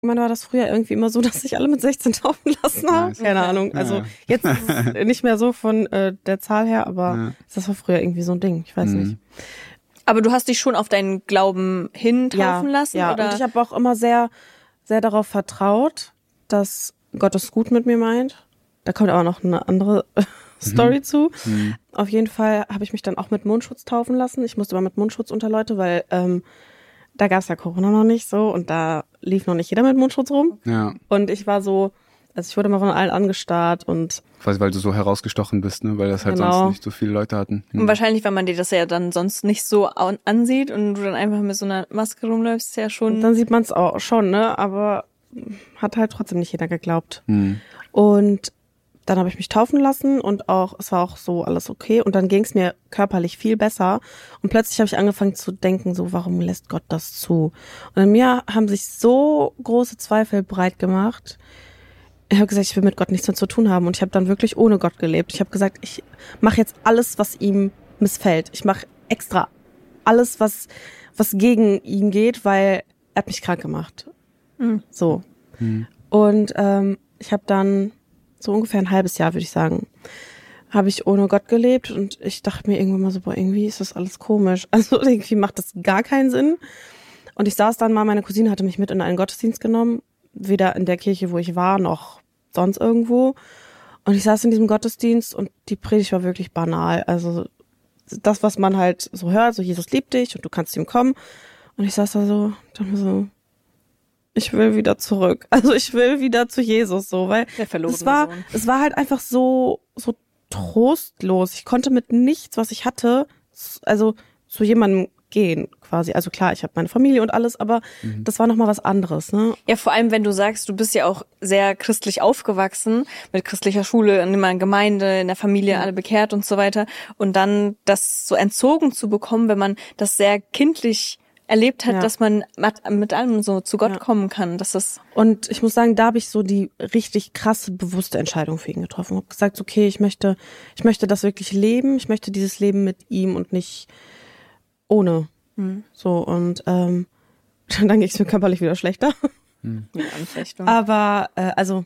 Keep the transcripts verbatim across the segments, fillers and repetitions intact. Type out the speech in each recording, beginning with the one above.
Man war das früher irgendwie immer so, dass sich alle mit sechzehn taufen lassen haben. Nice. Keine Ahnung. Also ja. Jetzt ist es nicht mehr so von äh, der Zahl her, aber ja. Das war früher irgendwie so ein Ding. Ich weiß mhm. nicht. Aber du hast dich schon auf deinen Glauben hin taufen ja, lassen? Ja, oder? Und ich habe auch immer sehr, sehr darauf vertraut, dass Gott es gut mit mir meint. Da kommt aber noch eine andere Story mhm. zu. Mhm. Auf jeden Fall habe ich mich dann auch mit Mundschutz taufen lassen. Ich musste aber mit Mundschutz unter Leute, weil ähm, da gab es ja Corona noch nicht so und da lief noch nicht jeder mit Mundschutz rum. Ja. Und ich war so, also ich wurde mal von allen angestarrt und... Quasi, weil du so herausgestochen bist, ne? Weil das halt genau. sonst nicht so viele Leute hatten. Hm. Und wahrscheinlich, weil man dir das ja dann sonst nicht so ansieht und du dann einfach mit so einer Maske rumläufst, ist ja schon... Und dann sieht man es auch schon, ne? Aber hat halt trotzdem nicht jeder geglaubt. Hm. Und dann habe ich mich taufen lassen und auch, es war auch so alles okay. Und dann ging es mir körperlich viel besser. Und plötzlich habe ich angefangen zu denken, so, warum lässt Gott das zu? Und in mir haben sich so große Zweifel breit gemacht. Ich habe gesagt, ich will mit Gott nichts mehr zu tun haben. Und ich habe dann wirklich ohne Gott gelebt. Ich habe gesagt, ich mache jetzt alles, was ihm missfällt. Ich mache extra alles, was, was gegen ihn geht, weil er hat mich krank gemacht. Mhm. So. Mhm. Und ähm, ich habe dann so ungefähr ein halbes Jahr, würde ich sagen, habe ich ohne Gott gelebt und ich dachte mir irgendwann mal so, boah, irgendwie ist das alles komisch. Also irgendwie macht das gar keinen Sinn. Und ich saß dann mal, meine Cousine hatte mich mit in einen Gottesdienst genommen, weder in der Kirche, wo ich war, noch sonst irgendwo. Und ich saß in diesem Gottesdienst und die Predigt war wirklich banal. Also das, was man halt so hört, so Jesus liebt dich und du kannst zu ihm kommen. Und ich saß da so, dachte mir so, ich will wieder zurück. Also ich will wieder zu Jesus, so, weil es war, Sohn. es war halt einfach so, so trostlos. Ich konnte mit nichts, was ich hatte, also zu jemandem gehen, quasi. Also klar, ich habe meine Familie und alles, aber mhm. das war nochmal was anderes, ne? Ja, vor allem, wenn du sagst, du bist ja auch sehr christlich aufgewachsen, mit christlicher Schule, in einer Gemeinde, in der Familie, mhm. alle bekehrt und so weiter. Und dann das so entzogen zu bekommen, wenn man das sehr kindlich erlebt hat, ja. dass man mit allem so zu Gott ja. kommen kann. Dass das und ich muss sagen, da habe ich so die richtig krasse, bewusste Entscheidung für ihn getroffen. Ich habe gesagt, okay, ich möchte, ich möchte das wirklich leben. Ich möchte dieses Leben mit ihm und nicht ohne. Mhm. So, und ähm, dann ging es mir körperlich wieder schlechter. Mhm. Ja, Anfechtung. Aber äh, also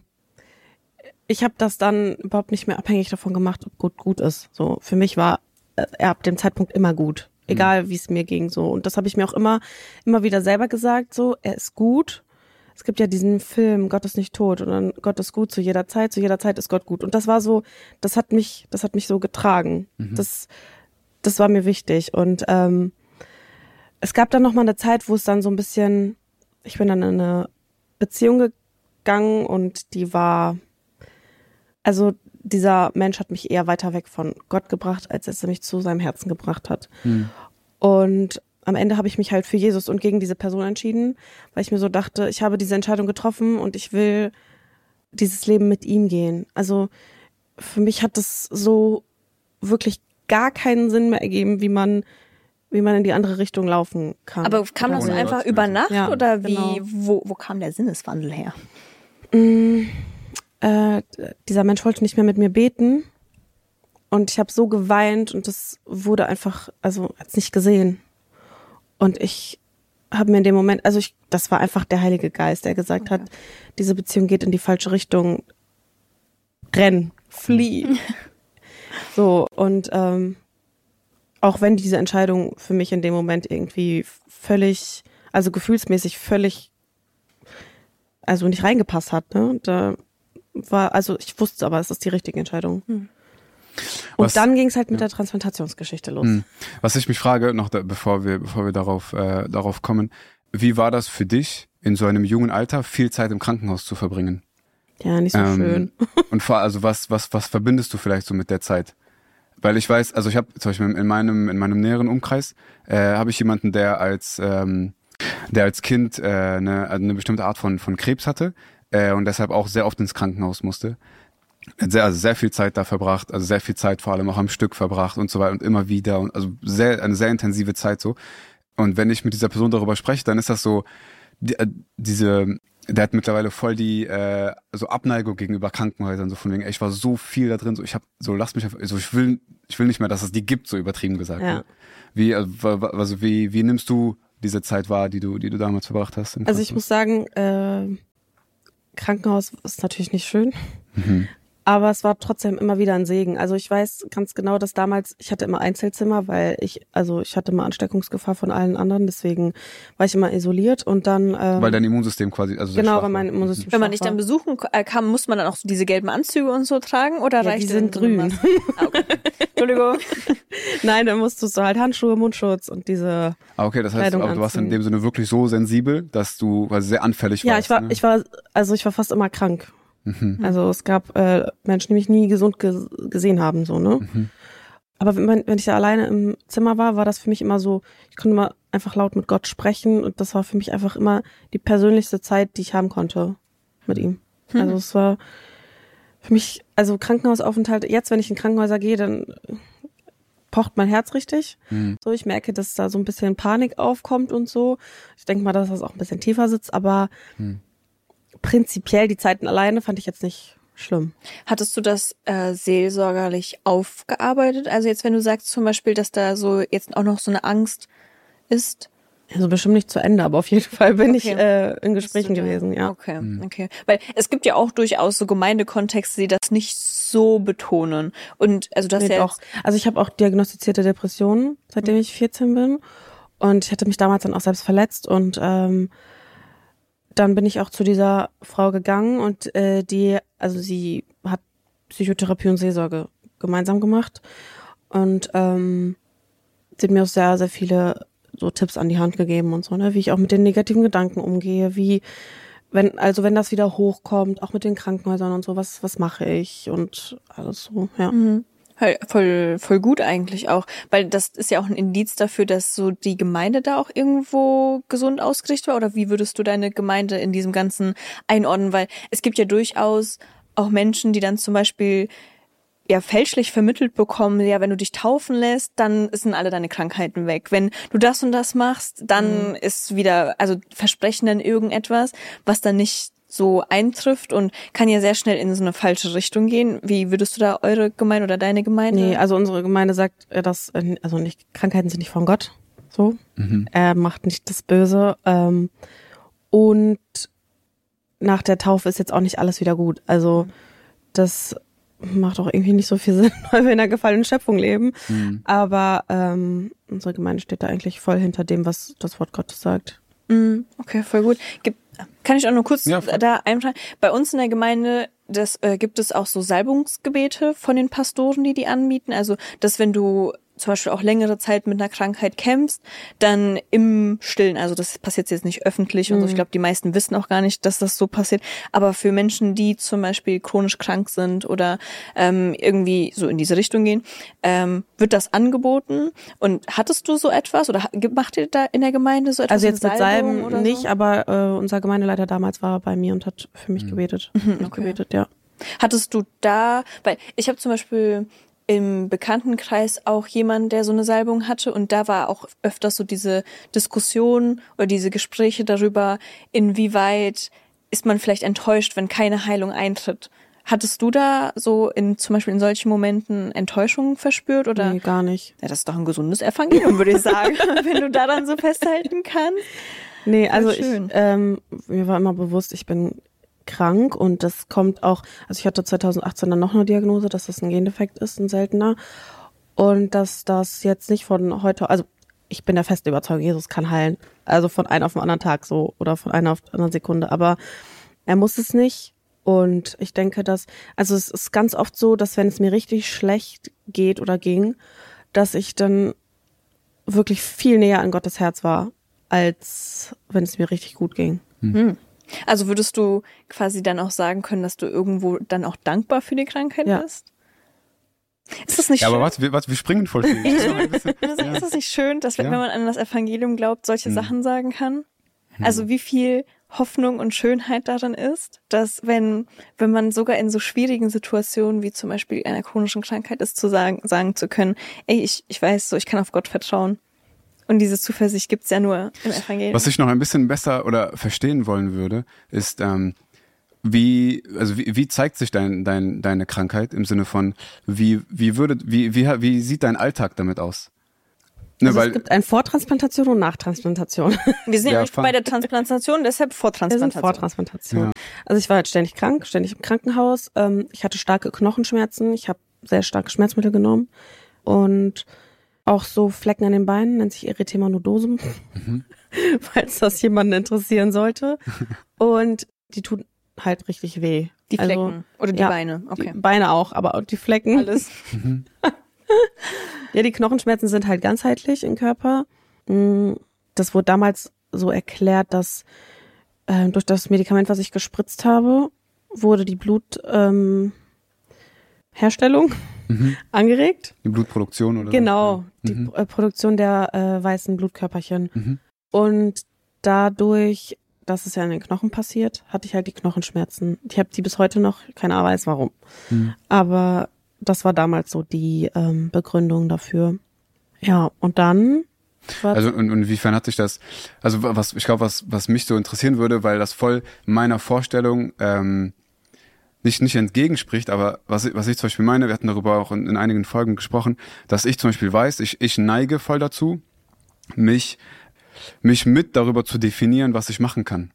ich habe das dann überhaupt nicht mehr abhängig davon gemacht, ob gut gut ist. So, für mich war äh, er ab dem Zeitpunkt immer gut. Egal, wie es mir ging, so. Und das habe ich mir auch immer, immer wieder selber gesagt, so, er ist gut. Es gibt ja diesen Film, Gott ist nicht tot, und dann Gott ist gut zu jeder Zeit, zu jeder Zeit ist Gott gut. Und das war so, das hat mich, das hat mich so getragen. Mhm. Das, das war mir wichtig. Und ähm, es gab dann noch mal eine Zeit, wo es dann so ein bisschen, ich bin dann in eine Beziehung gegangen und die war, also dieser Mensch hat mich eher weiter weg von Gott gebracht, als er mich zu seinem Herzen gebracht hat. Mhm. Und am Ende habe ich mich halt für Jesus und gegen diese Person entschieden, weil ich mir so dachte, ich habe diese Entscheidung getroffen und ich will dieses Leben mit ihm gehen. Also für mich hat das so wirklich gar keinen Sinn mehr ergeben, wie man wie man in die andere Richtung laufen kann. Aber kam das so einfach über Nacht ja, oder wie? Genau. Wo, wo kam der Sinneswandel her? Mm. Äh, dieser Mensch wollte nicht mehr mit mir beten und ich habe so geweint und das wurde einfach, also hat's nicht gesehen. Und ich habe mir in dem Moment, also ich, das war einfach der Heilige Geist, der gesagt okay. hat, diese Beziehung geht in die falsche Richtung. Renn, flieh. So, und ähm, auch wenn diese Entscheidung für mich in dem Moment irgendwie völlig, also gefühlsmäßig völlig, also nicht reingepasst hat, ne, da war, also ich wusste aber, es ist die richtige Entscheidung. Hm. Und was, dann ging es halt mit ja. der Transplantationsgeschichte los. Hm. Was ich mich frage, noch da, bevor wir, bevor wir darauf, äh, darauf kommen, wie war das für dich, in so einem jungen Alter viel Zeit im Krankenhaus zu verbringen? Ja, nicht so ähm, schön. Und vor, also was, was, was verbindest du vielleicht so mit der Zeit? Weil ich weiß, also ich habe zum Beispiel in meinem, in meinem näheren Umkreis, äh, habe ich jemanden, der als, ähm, der als Kind äh, eine, eine bestimmte Art von, von Krebs hatte. Und deshalb auch sehr oft ins Krankenhaus musste. Hat sehr, also sehr viel Zeit da verbracht, also sehr viel Zeit vor allem auch am Stück verbracht und so weiter und immer wieder. Und also sehr, eine sehr intensive Zeit so. Und wenn ich mit dieser Person darüber spreche, dann ist das so, die, äh, diese, der hat mittlerweile voll die äh, so Abneigung gegenüber Krankenhäusern, so von wegen, ey, ich war so viel da drin, so ich hab, so lass mich einfach, so ich will, ich will nicht mehr, dass es die gibt, so übertrieben gesagt. Ja. Ne? Wie, also, also wie, wie nimmst du diese Zeit war, die du, die du damals verbracht hast? Also ich muss sagen, äh, Krankenhaus ist natürlich nicht schön. Mhm. Aber es war trotzdem immer wieder ein Segen. Also ich weiß ganz genau, dass damals, ich hatte immer Einzelzimmer, weil ich, also ich hatte immer Ansteckungsgefahr von allen anderen, deswegen war ich immer isoliert und dann... Ähm, weil dein Immunsystem quasi, also sehr genau, schwach weil mein war. Immunsystem Wenn man schwach dich war. dann besuchen kam, muss man dann auch so diese gelben Anzüge und so tragen oder Ja, reicht die dir sind dann so eine grün. Maske? Ah, okay. Entschuldigung. Nein, dann musstest du halt Handschuhe, Mundschutz und diese Ah, okay, das heißt, Kleidung aber du warst in anziehen. dem Sinne wirklich so sensibel, dass du quasi sehr anfällig Ja, warst. ich war, ne? ich war, also ich war fast immer krank. Mhm. Also es gab äh, Menschen, die mich nie gesund ge- gesehen haben, so, ne? Mhm. Aber wenn, man, wenn ich da alleine im Zimmer war, war das für mich immer so, ich konnte immer einfach laut mit Gott sprechen und das war für mich einfach immer die persönlichste Zeit, die ich haben konnte mit ihm. Mhm. Also es war für mich, also Krankenhausaufenthalt, jetzt wenn ich in Krankenhäuser gehe, dann pocht mein Herz richtig. Mhm. So, ich merke, dass da so ein bisschen Panik aufkommt und so. Ich denke mal, dass das auch ein bisschen tiefer sitzt, aber mhm. prinzipiell die Zeiten alleine fand ich jetzt nicht schlimm. Hattest du das äh, seelsorgerlich aufgearbeitet? Also jetzt, wenn du sagst zum Beispiel, dass da so jetzt auch noch so eine Angst ist? Also bestimmt nicht zu Ende, aber auf jeden Fall bin okay. ich äh, in Gesprächen gewesen, ja. Okay, okay. Weil es gibt ja auch durchaus so Gemeindekontexte, die das nicht so betonen. Und also das nee, ja doch. Also ich habe auch diagnostizierte Depressionen, seitdem mhm. ich vierzehn bin. Und ich hatte mich damals dann auch selbst verletzt und ähm, dann bin ich auch zu dieser Frau gegangen und äh, die, also sie hat Psychotherapie und Seelsorge gemeinsam gemacht und ähm, sie hat mir auch sehr, sehr viele so Tipps an die Hand gegeben und so, ne, wie ich auch mit den negativen Gedanken umgehe, wie, wenn, also wenn das wieder hochkommt, auch mit den Krankenhäusern und so, was, was mache ich und alles so, ja. Mhm. Voll, voll gut eigentlich auch, weil das ist ja auch ein Indiz dafür, dass so die Gemeinde da auch irgendwo gesund ausgerichtet war, oder wie würdest du deine Gemeinde in diesem Ganzen einordnen, weil es gibt ja durchaus auch Menschen, die dann zum Beispiel ja fälschlich vermittelt bekommen, ja, wenn du dich taufen lässt, dann sind alle deine Krankheiten weg. Wenn du das und das machst, dann mhm. ist wieder, also versprechen dann irgendetwas, was dann nicht so eintrifft und kann ja sehr schnell in so eine falsche Richtung gehen. Wie würdest du da eure Gemeinde oder deine Gemeinde? Nee, also unsere Gemeinde sagt, dass, also nicht, Krankheiten sind nicht von Gott, so. Mhm. Er macht nicht das Böse, ähm, und nach der Taufe ist jetzt auch nicht alles wieder gut. Also, das macht auch irgendwie nicht so viel Sinn, weil wir in einer gefallenen Schöpfung leben. Mhm. Aber ähm, unsere Gemeinde steht da eigentlich voll hinter dem, was das Wort Gottes sagt. Mhm. Okay, voll gut. Gibt, kann ich auch nur kurz ja, da einschreiben? Bei uns in der Gemeinde, das äh, gibt es auch so Salbungsgebete von den Pastoren, die die anbieten. Also, dass wenn du zum Beispiel auch längere Zeit mit einer Krankheit kämpfst, dann im Stillen, also das passiert jetzt nicht öffentlich und so, ich glaube, die meisten wissen auch gar nicht, dass das so passiert, aber für Menschen, die zum Beispiel chronisch krank sind oder ähm, irgendwie so in diese Richtung gehen, ähm, wird das angeboten. Und hattest du so etwas oder macht ihr da in der Gemeinde so etwas? Also jetzt mit Salben oder nicht, so? aber äh, unser Gemeindeleiter damals war bei mir und hat für mich mhm. gebetet. Mhm, okay. gebetet, ja. Hattest du da, weil ich habe zum Beispiel im Bekanntenkreis auch jemand, der so eine Salbung hatte, und da war auch öfters so diese Diskussion oder diese Gespräche darüber, inwieweit ist man vielleicht enttäuscht, wenn keine Heilung eintritt. Hattest du da so in zum Beispiel in solchen Momenten Enttäuschungen verspürt oder? Nee, gar nicht. Ja, das ist doch ein gesundes Evangelium, würde ich sagen, wenn du daran so festhalten kannst. Nee, also ich, ähm, mir war immer bewusst, ich bin krank und das kommt auch, also ich hatte zwanzig achtzehn dann noch eine Diagnose, dass das ein Gendefekt ist, ein seltener, und dass das jetzt nicht von heute, also ich bin der festen Überzeugung, Jesus kann heilen, also von einem auf den anderen Tag so oder von einer auf die andere Sekunde, aber er muss es nicht, und ich denke, dass, also es ist ganz oft so, dass wenn es mir richtig schlecht geht oder ging, dass ich dann wirklich viel näher an Gottes Herz war, als wenn es mir richtig gut ging. Hm. Also würdest du quasi dann auch sagen können, dass du irgendwo dann auch dankbar für die Krankheit ja. bist? Ist das nicht ja, schön? aber warte, wir, warte, wir springen voll viel. Ist das nicht schön, dass wenn ja. man an das Evangelium glaubt, solche hm. Sachen sagen kann? Also wie viel Hoffnung und Schönheit darin ist, dass wenn wenn man sogar in so schwierigen Situationen wie zum Beispiel einer chronischen Krankheit ist, zu sagen sagen zu können, ey, ich ich weiß so, ich kann auf Gott vertrauen. Und diese Zuversicht gibt's ja nur im Evangelium. Was ich noch ein bisschen besser oder verstehen wollen würde, ist, ähm, wie, also wie, wie zeigt sich dein, dein, deine Krankheit im Sinne von, wie, wie würde, wie, wie, wie sieht dein Alltag damit aus? Ne, Also weil, es gibt eine Vortransplantation und Nachtransplantation. Wir sind Ja, ja nicht fang- bei der Transplantation, deshalb Wir sind Vortransplantation. Vortransplantation. Ja. Also ich war halt ständig krank, ständig im Krankenhaus. Ähm, ich hatte starke Knochenschmerzen. Ich habe sehr starke Schmerzmittel genommen. Und auch so Flecken an den Beinen, nennt sich Erythema nodosum, Mhm. falls das jemanden interessieren sollte. Und die tun halt richtig weh. Die Also, Flecken oder die ja, Beine. Okay. Die Beine auch, aber auch die Flecken. Alles. Mhm. Ja, die Knochenschmerzen sind halt ganzheitlich im Körper. Mm, Das wurde damals so erklärt, dass äh, durch das Medikament, was ich gespritzt habe, wurde die Blutherstellung ähm, Herstellung Mhm. angeregt. Die Blutproduktion oder Genau, so. die Mhm. äh, Produktion der äh, weißen Blutkörperchen. Mhm. Und dadurch, dass es ja in den Knochen passiert, hatte ich halt die Knochenschmerzen. Ich habe die bis heute noch, keiner weiß warum. Mhm. Aber das war damals so die ähm, Begründung dafür. Ja, und dann war Also und, und inwiefern hat sich das, also was ich glaube, was was mich so interessieren würde, weil das voll meiner Vorstellung ähm, nicht nicht entgegenspricht, aber was ich, was ich zum Beispiel meine, wir hatten darüber auch in, in einigen Folgen gesprochen, dass ich zum Beispiel weiß, ich ich neige voll dazu, mich mich mit darüber zu definieren, was ich machen kann.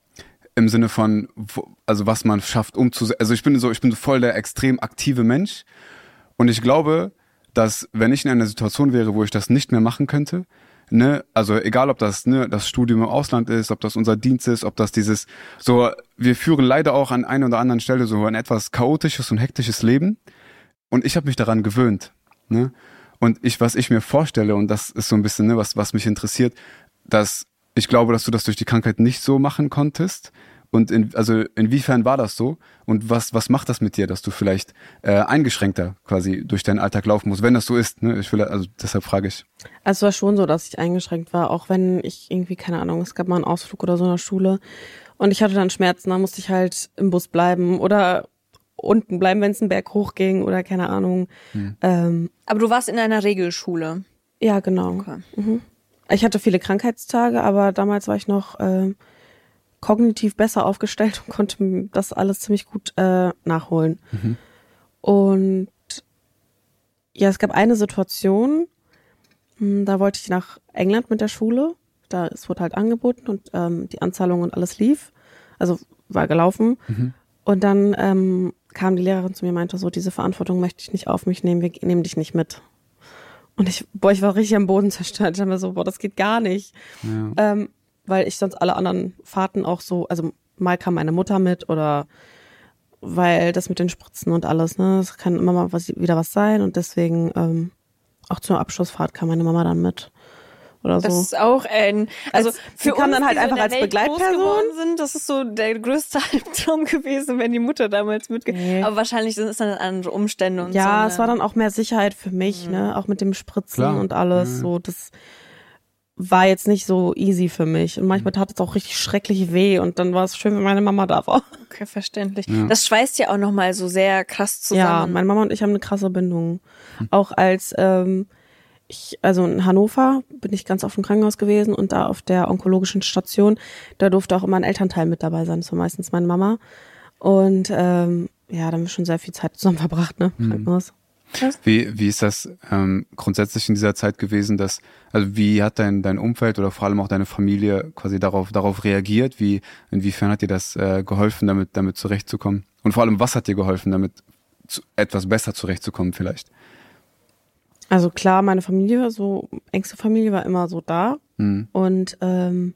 Im Sinne von, wo- also was man schafft, umzusetzen. Also ich bin so, ich bin so voll der extrem aktive Mensch und ich glaube, dass wenn ich in einer Situation wäre, wo ich das nicht mehr machen könnte, ne, also egal ob das ne, das Studium im Ausland ist, ob das unser Dienst ist, ob das dieses, so, wir führen leider auch an einer oder anderen Stelle so ein etwas chaotisches und hektisches Leben und ich habe mich daran gewöhnt, ne, und ich, was ich mir vorstelle und das ist so ein bisschen, ne, was was mich interessiert, dass ich glaube, dass du das durch die Krankheit nicht so machen konntest. Und in, also inwiefern war das so? Und was was macht das mit dir, dass du vielleicht äh, eingeschränkter quasi durch deinen Alltag laufen musst, wenn das so ist? Ne? Ich will, also deshalb frage ich. Also es war schon so, dass ich eingeschränkt war, auch wenn ich irgendwie, keine Ahnung, es gab mal einen Ausflug oder so in der Schule und ich hatte dann Schmerzen, da musste ich halt im Bus bleiben oder unten bleiben, wenn es einen Berg hochging oder keine Ahnung. Hm. Ähm, Aber du warst in einer Regelschule. ja, genau. Okay. Mhm. Ich hatte viele Krankheitstage, aber damals war ich noch ähm, kognitiv besser aufgestellt und konnte m- das alles ziemlich gut äh, nachholen. Mhm. Und ja, es gab eine Situation, mh, da wollte ich nach England mit der Schule. Da es wurde halt angeboten und ähm, die Anzahlung und alles lief. Also war gelaufen. Mhm. Und dann ähm, kam die Lehrerin zu mir und meinte so, diese Verantwortung möchte ich nicht auf mich nehmen, wir nehmen dich nicht mit. Und ich, boah, ich war richtig am Boden zerstört. Ich habe mir so, boah, das geht gar nicht. Ja. Ähm, weil ich sonst alle anderen Fahrten auch so, also mal kam meine Mutter mit oder weil das mit den Spritzen und alles, ne, das kann immer mal was, wieder was sein und deswegen ähm, auch zur Abschlussfahrt kam meine Mama dann mit oder Das so. ist auch ein, also Als- für die kam uns, dann halt die so in einfach der als Welt groß Begleitperson. geworden sind, das ist so der größte Albtraum gewesen, wenn die Mutter damals mitge... Nee. Aber wahrscheinlich sind es dann andere Umstände und so. Ja, ne? es war dann auch mehr Sicherheit für mich, ne, auch mit dem Spritzen Klar. und alles, Ja. so, das war jetzt nicht so easy für mich und manchmal tat es auch richtig schrecklich weh und dann war es schön, wenn meine Mama da war. Okay, verständlich. Ja. Das schweißt ja auch nochmal so sehr krass zusammen. Ja, meine Mama und ich haben eine krasse Bindung. Auch als ähm, ich, also in Hannover bin ich ganz oft im Krankenhaus gewesen und da auf der onkologischen Station, da durfte auch immer ein Elternteil mit dabei sein, das war meistens meine Mama. Und ähm, ja, da haben wir schon sehr viel Zeit zusammen verbracht, ne, im Krankenhaus. Wie, wie ist das ähm, grundsätzlich in dieser Zeit gewesen, dass, also wie hat dein, dein Umfeld oder vor allem auch deine Familie quasi darauf, darauf reagiert? Wie, inwiefern hat dir das äh, geholfen, damit, damit zurechtzukommen? Und vor allem, was hat dir geholfen, damit zu, etwas besser zurechtzukommen vielleicht? Also klar, meine Familie, so engste Familie war immer so da Mhm. und ähm,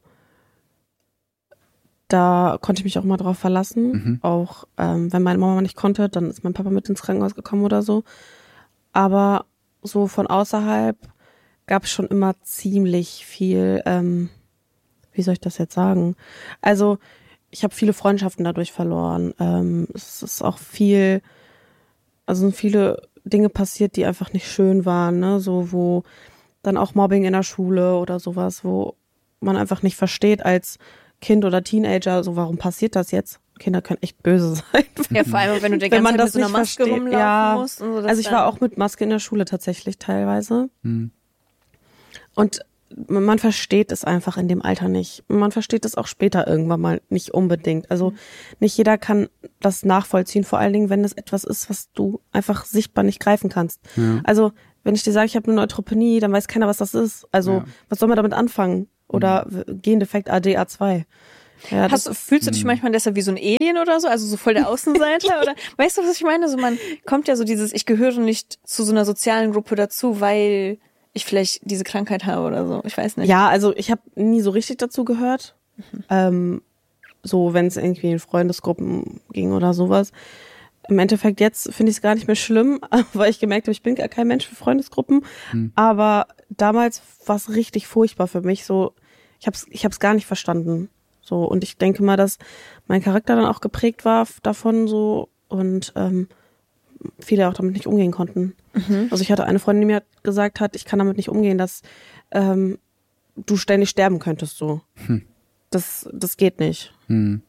da konnte ich mich auch mal drauf verlassen. Mhm. Auch ähm, wenn meine Mama nicht konnte, dann ist mein Papa mit ins Krankenhaus gekommen oder so. Aber so von außerhalb gab es schon immer ziemlich viel, ähm, wie soll ich das jetzt sagen? Also ich habe viele Freundschaften dadurch verloren. Ähm, es ist auch viel, also sind viele Dinge passiert, die einfach nicht schön waren, ne? So wo dann auch Mobbing in der Schule oder sowas, wo man einfach nicht versteht als Kind oder Teenager, so warum passiert das jetzt? Kinder können echt böse sein. Ja, vor allem, wenn du die Wenn ganze man Zeit mit das so einer nicht Maske versteht. rumlaufen Ja, musst. Und so, das also ich dann- war auch mit Maske in der Schule tatsächlich teilweise. Mhm. Und man versteht es einfach in dem Alter nicht. Man versteht es auch später irgendwann mal nicht unbedingt. Also nicht jeder kann das nachvollziehen, vor allen Dingen, wenn es etwas ist, was du einfach sichtbar nicht greifen kannst. Ja. Also wenn ich dir sage, ich habe eine Neutropenie, dann weiß keiner, was das ist. Also, Ja. was soll man damit anfangen? Oder mhm. Gendefekt A D A zwei. Ja, Hast du, fühlst du dich manchmal deshalb wie so ein Alien oder so, also so voll der Außenseiter? Oder weißt du, was ich meine? So, man kommt ja so dieses, ich gehöre nicht zu so einer sozialen Gruppe dazu, weil ich vielleicht diese Krankheit habe oder so. Ich weiß nicht. Ja, also ich habe nie so richtig dazu gehört. Mhm. Ähm, so, wenn es irgendwie in Freundesgruppen ging oder sowas. Im Endeffekt jetzt finde ich es gar nicht mehr schlimm, weil ich gemerkt habe, ich bin gar kein Mensch für Freundesgruppen. Hm. Aber damals war es richtig furchtbar für mich. So, ich habe es ich hab's gar nicht verstanden. So, und ich denke mal, dass mein Charakter dann auch geprägt war davon so und ähm, viele auch damit nicht umgehen konnten. Mhm. Also ich hatte eine Freundin, die mir gesagt hat, ich kann damit nicht umgehen, dass ähm, du ständig sterben könntest. So, hm. das das geht nicht. Hm.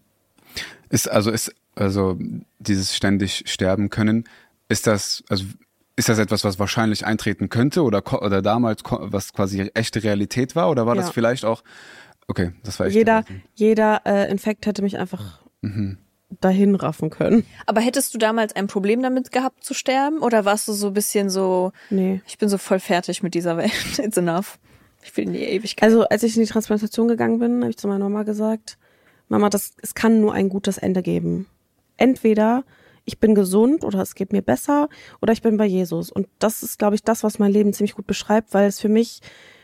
Ist also ist also dieses ständig sterben können, ist das also ist das etwas, was wahrscheinlich eintreten könnte oder oder damals was quasi echte Realität war oder war ja. das vielleicht auch okay, das war echt jeder jeder äh, Infekt hätte mich einfach mhm. dahin raffen können. Aber hättest du damals ein Problem damit gehabt zu sterben oder warst du so ein bisschen so nee. Ich bin so voll fertig mit dieser Welt. It's enough. Ich will in die Ewigkeit. Also, als ich in die Transplantation gegangen bin, habe ich zu meiner Mama gesagt, Mama, das es kann nur ein gutes Ende geben. Entweder ich bin gesund oder es geht mir besser oder ich bin bei Jesus. Und das ist, glaube ich, das, was mein Leben ziemlich gut beschreibt, weil es für mich,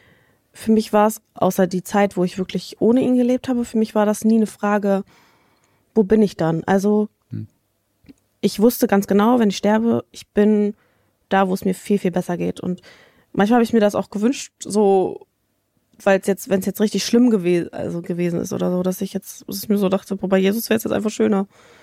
für mich war es, außer die Zeit, wo ich wirklich ohne ihn gelebt habe, für mich war das nie eine Frage, wo bin ich dann? Also hm. ich wusste ganz genau, wenn ich sterbe, ich bin da, wo es mir viel, viel besser geht. Und manchmal habe ich mir das auch gewünscht, so, weil es jetzt, wenn es jetzt richtig schlimm gewesen, also gewesen ist oder so, dass ich jetzt, dass ich mir so dachte, boah, bei Jesus wäre es jetzt einfach schöner.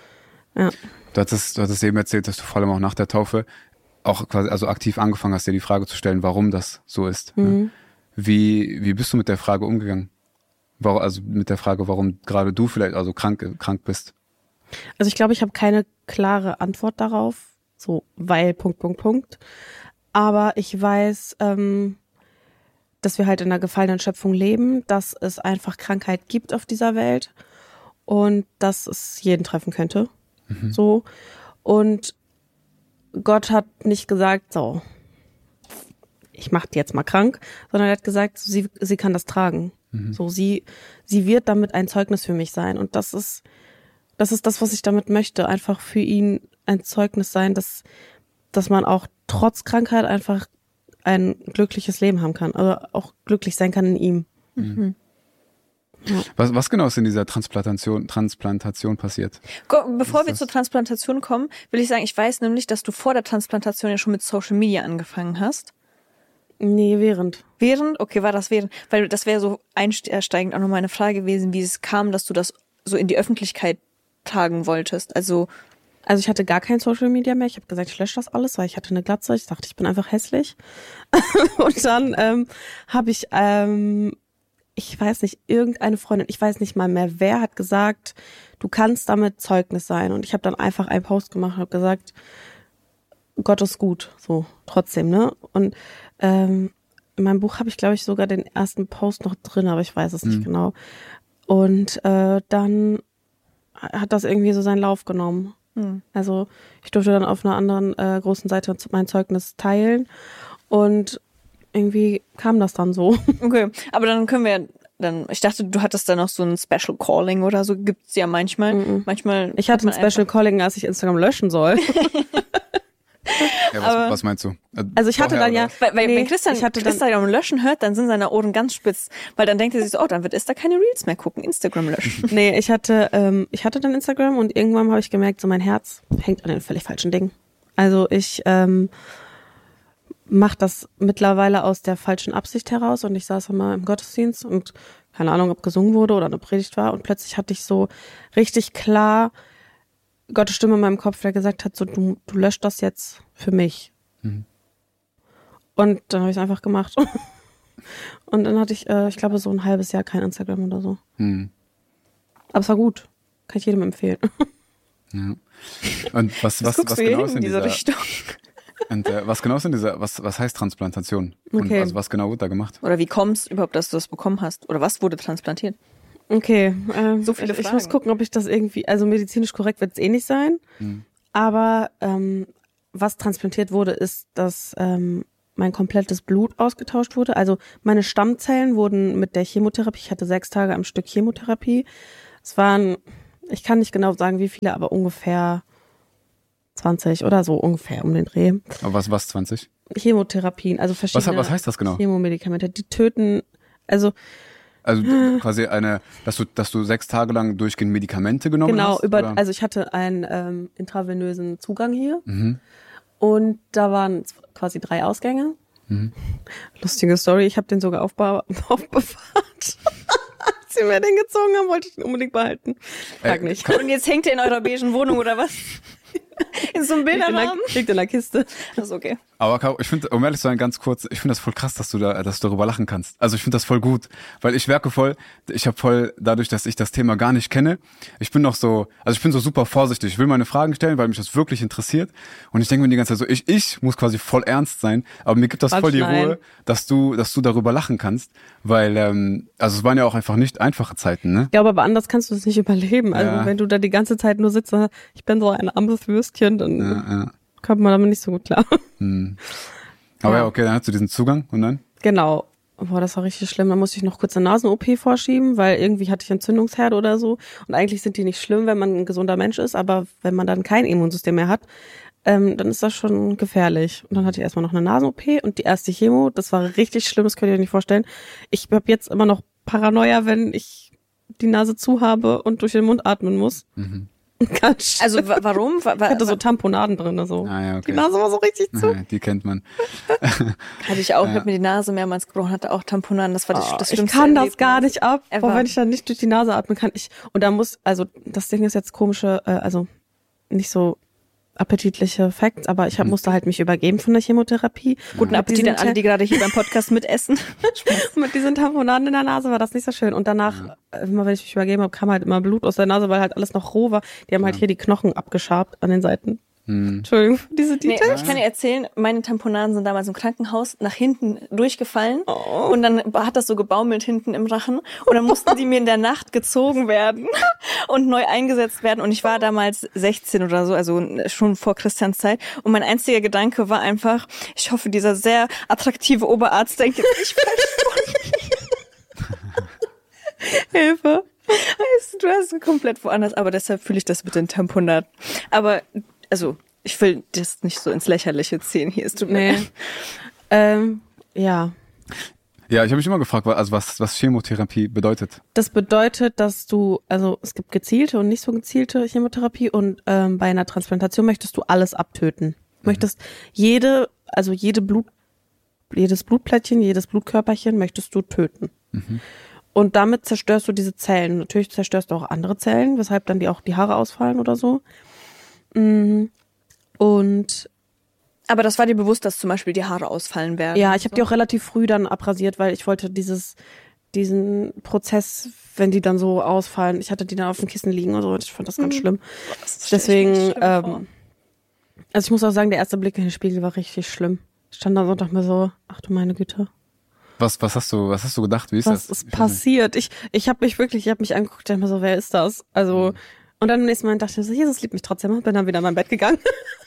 Ja. Du hattest, du hattest eben erzählt, dass du vor allem auch nach der Taufe auch quasi, also aktiv angefangen hast, dir die Frage zu stellen, warum das so ist. Mhm. Ne? Wie, wie bist du mit der Frage umgegangen? Warum, also mit der Frage, warum gerade du vielleicht also krank, krank bist? Also ich glaube, ich habe keine klare Antwort darauf, so, weil, Punkt, Punkt, Punkt. Aber ich weiß, ähm, dass wir halt in einer gefallenen Schöpfung leben, dass es einfach Krankheit gibt auf dieser Welt und dass es jeden treffen könnte. Mhm. So. Und Gott hat nicht gesagt, so, ich mach die jetzt mal krank, sondern er hat gesagt, sie, sie kann das tragen. Mhm. So, sie, sie wird damit ein Zeugnis für mich sein. Und das ist, das ist das, was ich damit möchte. Einfach für ihn ein Zeugnis sein, dass, dass man auch trotz Krankheit einfach ein glückliches Leben haben kann. Also auch glücklich sein kann in ihm. Mhm. Ja. Was, was genau ist in dieser Transplantation, Transplantation passiert? Bevor wir zur Transplantation kommen, will ich sagen, ich weiß nämlich, dass du vor der Transplantation ja schon mit Social Media angefangen hast. Nee, während. Während? Okay, war das während? Weil das wäre so einsteigend auch nochmal eine Frage gewesen, wie es kam, dass du das so in die Öffentlichkeit tragen wolltest. Also also ich hatte gar kein Social Media mehr. Ich habe gesagt, ich lösche das alles, weil ich hatte eine Glatze. Ich dachte, ich bin einfach hässlich. Und dann ähm, habe ich, ähm, ich weiß nicht, irgendeine Freundin, ich weiß nicht mal mehr, wer hat gesagt, du kannst damit Zeugnis sein. Und ich habe dann einfach einen Post gemacht und habe gesagt, Gott ist gut, so trotzdem, ne? Und ähm, in meinem Buch habe ich, glaube ich, sogar den ersten Post noch drin, aber ich weiß es nicht mhm. genau. Und äh, dann hat das irgendwie so seinen Lauf genommen. Mhm. Also ich durfte dann auf einer anderen äh, großen Seite mein Zeugnis teilen und irgendwie kam das dann so. Okay, aber dann können wir dann, ich dachte, du hattest dann noch so ein Special Calling oder so, gibt's ja manchmal. Mhm. Manchmal. Ich hatte ein Special Calling, als ich Instagram löschen soll. Ja, was, aber, was meinst du? Also ich hatte dann ja, weil, weil nee, wenn Christian ich hatte Instagram dann, löschen hört, dann sind seine Ohren ganz spitz, weil dann denkt er sich so, oh, dann wird Esther keine Reels mehr gucken, Instagram löschen. Nee, ich hatte, ähm, ich hatte dann Instagram und irgendwann habe ich gemerkt, so mein Herz hängt an den völlig falschen Dingen. Also ich ähm, mache das mittlerweile aus der falschen Absicht heraus und ich saß immer im Gottesdienst und keine Ahnung, ob gesungen wurde oder eine Predigt war und plötzlich hatte ich so richtig klar Gottes Stimme in meinem Kopf, der gesagt hat, so du, du löscht das jetzt für mich. Mhm. Und dann habe ich es einfach gemacht. Und dann hatte ich, äh, ich glaube, so ein halbes Jahr kein Instagram oder so. Mhm. Aber es war gut. Kann ich jedem empfehlen. Ja. Und was, was, was genau ist in dieser Richtung? Und äh, was genau ist in dieser, was, was heißt Transplantation? Und okay. also was genau wird da gemacht? Oder wie kommst überhaupt, dass du das bekommen hast? Oder was wurde transplantiert? Okay, ähm, so viele ich, ich Fragen. muss gucken, ob ich das irgendwie, also medizinisch korrekt wird es eh nicht sein, hm. aber ähm, was transplantiert wurde, ist, dass ähm, mein komplettes Blut ausgetauscht wurde. Also meine Stammzellen wurden mit der Chemotherapie, ich hatte sechs Tage am Stück Chemotherapie. Es waren, ich kann nicht genau sagen, wie viele, aber ungefähr zwanzig oder so ungefähr um den Dreh. Aber was, was zwanzig? Chemotherapien, also verschiedene Was, was heißt das genau? Chemomedikamente. Die töten, also Also quasi eine, dass du, dass du sechs Tage lang durchgehend Medikamente genommen genau, hast? über, oder? also ich hatte einen ähm, intravenösen Zugang hier Mhm. und da waren quasi drei Ausgänge. Mhm. Lustige Story, ich habe den sogar aufbe- aufbewahrt. Als sie mir den gezogen haben, wollte ich ihn unbedingt behalten. Frag Äh, nicht. Und jetzt hängt er in eurer beigen Wohnung oder was? In so einem Liegt in, der, Bilderrahmen? liegt in der Kiste. Das ist okay. Aber Caro, ich finde, um ehrlich zu sein, ganz kurz, ich finde das voll krass, dass du da, dass du darüber lachen kannst. Also ich finde das voll gut, weil ich werke voll, ich habe voll, dadurch, dass ich das Thema gar nicht kenne, ich bin noch so, also ich bin so super vorsichtig. Ich will meine Fragen stellen, weil mich das wirklich interessiert. Und ich denke mir die ganze Zeit so, ich, ich muss quasi voll ernst sein, aber mir gibt das voll die Nein. Ruhe, dass du, dass du darüber lachen kannst, weil, ähm, also es waren ja auch einfach nicht einfache Zeiten, ne? Ich glaube, aber anders kannst du es nicht überleben. Also Ja. wenn du da die ganze Zeit nur sitzt, und ich bin so ein armes Würstchen, dann Ja, ja. kommt man damit nicht so gut klar. Hm. Aber ja. Ja. okay, dann hast du diesen Zugang und dann? Genau. Boah, das war richtig schlimm. Da musste ich noch kurz eine Nasen-O P vorschieben, weil irgendwie hatte ich Entzündungsherde oder so. Und eigentlich sind die nicht schlimm, wenn man ein gesunder Mensch ist, aber wenn man dann kein Immunsystem mehr hat, ähm, dann ist das schon gefährlich. Und dann hatte ich erstmal noch eine Nasen-O P und die erste Chemo. Das war richtig schlimm, das könnt ihr euch nicht vorstellen. Ich habe jetzt immer noch Paranoia, wenn ich die Nase zu habe und durch den Mund atmen muss. Mhm. Ganz schlimm. Also wa- warum? Wa- wa- Ich hatte so Tamponaden drin, so. Ah, ja, okay. Die Nase war so richtig zu. Ja, die kennt man. Hatte ich auch, ich Ja. hab mir die Nase mehrmals gebrochen, hatte auch Tamponaden, das war das, Oh, das ich schlimmste kann das Erlebnis gar nicht ab. ever. Boah, wenn ich dann nicht durch die Nase atmen kann. Ich, und da muss, also das Ding ist jetzt komische, äh, also nicht so appetitliche Facts, aber ich hab, musste halt mich übergeben von der Chemotherapie. Guten Mit Appetit diesen an alle, die gerade hier beim Podcast mitessen. Ta- Mit diesen Tamponaden in der Nase war das nicht so schön. Und danach, äh, immer wenn ich mich übergeben habe, kam halt immer Blut aus der Nase, weil halt alles noch roh war. Die haben halt hier die Knochen abgeschabt an den Seiten. Hm. Entschuldigung für diese Nee, Details. ich kann dir erzählen, meine Tamponaden sind damals im Krankenhaus nach hinten durchgefallen Oh. und dann hat das so gebaumelt hinten im Rachen und dann mussten die mir in der Nacht gezogen werden und neu eingesetzt werden und ich war damals sechzehn oder so, also schon vor Christians Zeit und mein einziger Gedanke war einfach, ich hoffe, dieser sehr attraktive Oberarzt denkt jetzt nicht falsch. Hilfe. Weißt du, du hast komplett woanders, aber deshalb fühle ich das mit den Tamponaden. Aber, also, ich will das nicht so ins Lächerliche ziehen. Hier ist du Nee. ähm, ja. Ja, ich habe mich immer gefragt, also was, was Chemotherapie bedeutet. Das bedeutet, dass du, also es gibt gezielte und nicht so gezielte Chemotherapie und ähm, bei einer Transplantation möchtest du alles abtöten. Du möchtest jede, also jede Blut, jedes Blutplättchen, jedes Blutkörperchen möchtest du töten. Mhm. Und damit zerstörst du diese Zellen. Natürlich zerstörst du auch andere Zellen, weshalb dann die auch die Haare ausfallen oder so. Mm. Und Aber das war dir bewusst, dass zum Beispiel die Haare ausfallen werden? ja, ich habe die auch relativ früh dann abrasiert, weil ich wollte dieses, diesen Prozess, wenn die dann so ausfallen, ich hatte die dann auf dem Kissen liegen und so, ich fand das ganz Mhm. schlimm. Das stell ich mir Deswegen, schlimm vor. ähm, also ich muss auch sagen, der erste Blick in den Spiegel war richtig schlimm. Ich stand da so und dachte mir so, ach du meine Güte, Was, was hast du, was hast du gedacht? Wie ist was das? ist passiert? Ich, ich habe mich wirklich, ich habe mich angeguckt, dachte mir so, wer ist das? Also, Mhm. und dann am nächsten Mal dachte ich mir so, Jesus liebt mich trotzdem, und bin dann wieder in mein Bett gegangen.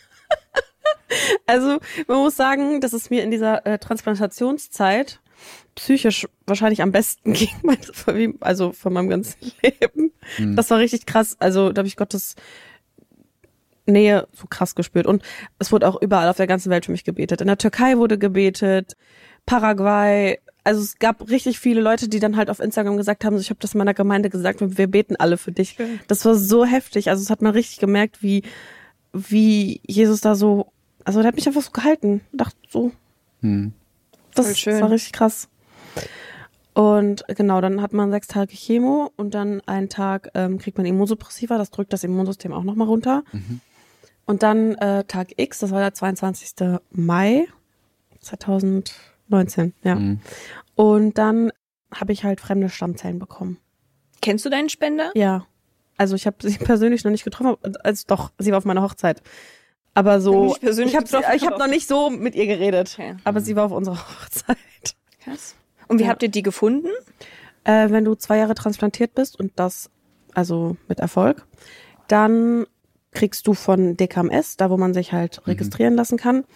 Also, man muss sagen, dass es mir in dieser äh, Transplantationszeit psychisch wahrscheinlich am besten ging, also von meinem ganzen Leben. Mhm. Das war richtig krass. Also, da habe ich Gottes Nähe so krass gespürt. Und es wurde auch überall auf der ganzen Welt für mich gebetet. In der Türkei wurde gebetet, Paraguay. Also es gab richtig viele Leute, die dann halt auf Instagram gesagt haben, so, ich habe das in meiner Gemeinde gesagt, wir beten alle für dich. Schön. Das war so heftig. Also es hat man richtig gemerkt, wie, wie Jesus da so, also der hat mich einfach so gehalten. Ich dachte so, Hm. das, Voll schön. das war richtig krass. Und genau, dann hat man sechs Tage Chemo und dann einen Tag ähm, kriegt man Immunsuppressiva, das drückt das Immunsystem auch nochmal runter. Mhm. Und dann äh, Tag X, das war der zweiundzwanzigster Mai zweitausendneunzehn, ja. Mhm. Und dann habe ich halt fremde Stammzellen bekommen. Kennst du deinen Spender? Ja. Also ich habe sie persönlich noch nicht getroffen, also doch, sie war auf meiner Hochzeit. Aber so, Nicht persönlich ich habe getroffen, ich hab aber- noch nicht so mit ihr geredet, Okay. aber sie war auf unserer Hochzeit. Krass. Und wie Ja. habt ihr die gefunden? Äh, wenn du zwei Jahre transplantiert bist und das, also mit Erfolg, dann kriegst du von D K M S, da wo man sich halt registrieren lassen kann,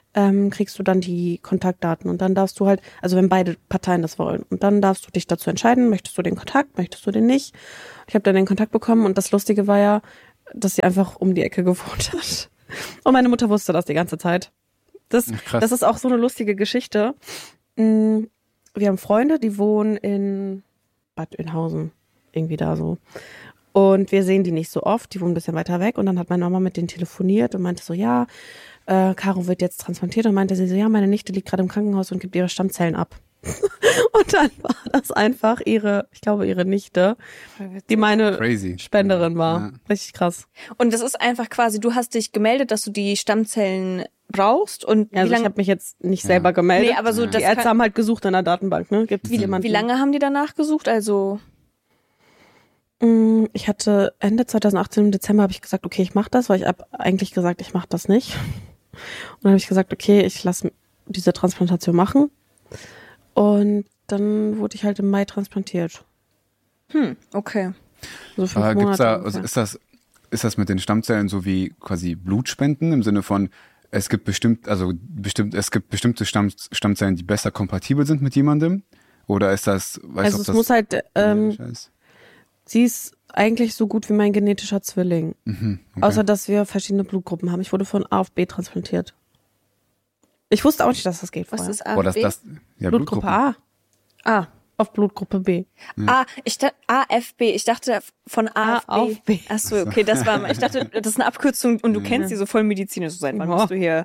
ähm, kriegst du dann die Kontaktdaten und dann darfst du halt, also wenn beide Parteien das wollen, und dann darfst du dich dazu entscheiden, möchtest du den Kontakt, möchtest du den nicht. Ich habe dann den Kontakt bekommen und das Lustige war ja, dass sie einfach um die Ecke gewohnt hat. Und meine Mutter wusste das die ganze Zeit. Das, Krass. das ist auch so eine lustige Geschichte. Wir haben Freunde, die wohnen in Bad Oeynhausen, irgendwie da so. Und wir sehen die nicht so oft, die wohnen ein bisschen weiter weg. Und dann hat meine Mama mit denen telefoniert und meinte so, ja, äh, Caro wird jetzt transplantiert. Und meinte sie so, ja, meine Nichte liegt gerade im Krankenhaus und gibt ihre Stammzellen ab. Und dann war das einfach ihre, ich glaube, ihre Nichte, die meine Crazy. Spenderin war. Ja. Richtig krass. Und das ist einfach quasi, du hast dich gemeldet, dass du die Stammzellen brauchst und Ja, also wie ich lange habe mich jetzt nicht selber gemeldet. Nee, aber so, die das Ärzte kann- haben halt gesucht in der Datenbank, ne? Gibt wie, jemanden. wie lange haben die danach gesucht? Also Mm, Ich hatte Ende zweitausendachtzehn im Dezember habe ich gesagt, okay, ich mache das, weil ich habe eigentlich gesagt, ich mache das nicht. Und dann habe ich gesagt, okay, ich lasse diese Transplantation machen. Und dann wurde ich halt im Mai transplantiert. hm, okay. So fünf Aber gibt's Monate da, ungefähr. also ist das, ist das mit den Stammzellen so wie quasi Blutspenden im Sinne von, es gibt bestimmt, also bestimmt, es gibt bestimmte Stamm, Stammzellen, die besser kompatibel sind mit jemandem? Oder ist das, weißt Also du, ob es das muss halt, ähm, ist? sie ist eigentlich so gut wie mein genetischer Zwilling. Mhm, okay. Außer, dass wir verschiedene Blutgruppen haben. Ich wurde von A auf B transplantiert. Ich wusste auch nicht, dass das geht Was vorher. ist A? Boah, das, B? das, ja, Blutgruppe Blutgruppen. A Ah. auf Blutgruppe B. Ah, ich dachte A F B. Ich dachte von A, A auf auf B. B. Ach so, okay, das war. Ich dachte, das ist eine Abkürzung und du kennst die so voll medizinisch. So, seit wann Ja. bist du hier?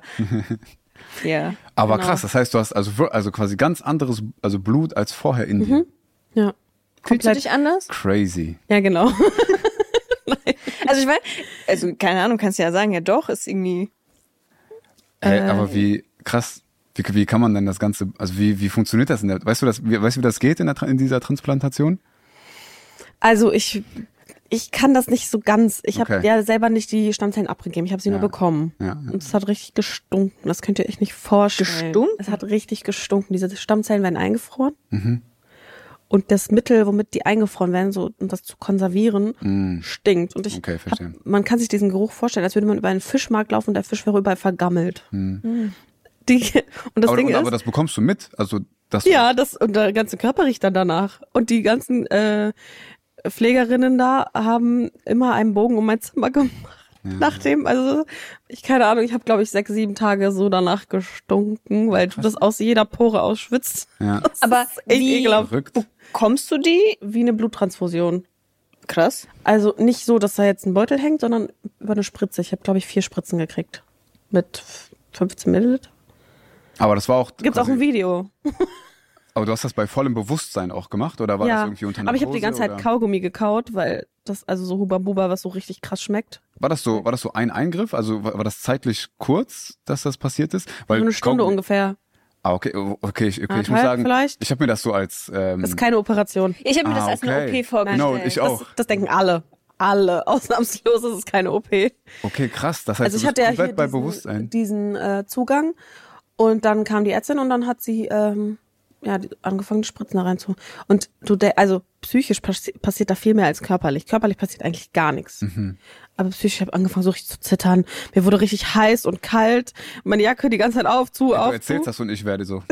Ja. Aber Genau. krass, das heißt, du hast also, wir- also quasi ganz anderes, also Blut als vorher in dir. Ja. Fühlst du dich anders? Crazy. Ja, genau. Also ich meine, also keine Ahnung, kannst du ja sagen, ja doch, ist irgendwie. Hey, Äh. aber wie krass, wie, wie kann man denn das Ganze, also wie, wie funktioniert das in der, weißt du das, wie, weißt du, wie das geht in, der, Tra- in dieser Transplantation? Also ich, ich kann das nicht so ganz. Ich habe Okay. ja selber nicht die Stammzellen abgegeben. Ich habe sie Ja. nur bekommen. Ja, ja. Und es hat richtig gestunken. Das könnt ihr euch nicht vorstellen. Gestunken? Es hat richtig gestunken. Diese Stammzellen werden eingefroren. Mhm. Und das Mittel, womit die eingefroren werden, so um das zu konservieren, Mm. stinkt. Und ich Okay, verstehe. hab, man kann sich diesen Geruch vorstellen, als würde man über einen Fischmarkt laufen und der Fisch wäre überall vergammelt. Mhm. Die, und das aber, Ding und, ist, aber das bekommst du mit, also das. ja, das und der ganze Körper riecht dann danach. Und die ganzen äh, Pflegerinnen da haben immer einen Bogen um mein Zimmer gemacht. Nachdem, also ich keine Ahnung, ich habe glaube ich sechs, sieben Tage so danach gestunken, weil du das aus jeder Pore ausschwitzt. Ja. Das Aber ist echt wie- ekelhaft. Verrückt. Kommst du die? Wie eine Bluttransfusion. Krass. Also nicht so, dass da jetzt ein Beutel hängt, sondern über eine Spritze. Ich habe glaube ich vier Spritzen gekriegt. Mit fünfzehn Milliliter. Aber das war auch. Gibt's auch quasi- ein Video. Aber du hast das bei vollem Bewusstsein auch gemacht oder war das irgendwie unter aber ich habe die Narkose, ganze Zeit oder? Kaugummi gekaut, weil das also so Huba Buba, was so richtig krass schmeckt. War das so, war das so ein Eingriff? Also war, war das zeitlich kurz, dass das passiert ist? Weil So eine Stunde Kaugummi- ungefähr. Ah, okay, oh, okay, ich, okay, ich muss Anderthalb sagen, vielleicht? ich habe mir das so als ähm, Das ist keine Operation. Ich habe mir Ah, das als eine okay. O P vorgestellt. Genau, ich auch. Das, das denken alle. Alle. Ausnahmslos ist es keine O P. okay, krass. Das heißt, Also ich du hatte bist ja komplett hier bei diesen, Bewusstsein. diesen äh, Zugang und dann kam die Ärztin und dann hat sie ähm, ja die, angefangen, die Spritzen da rein zu. Und du, de- also psychisch passi passiert da viel mehr als körperlich. Körperlich passiert eigentlich gar nichts. Mhm. Aber psychisch habe ich angefangen, so richtig zu zittern. Mir wurde richtig heiß und kalt. Meine Jacke die ganze Zeit auf, zu, Du auf, erzählst zu. das und ich werde so.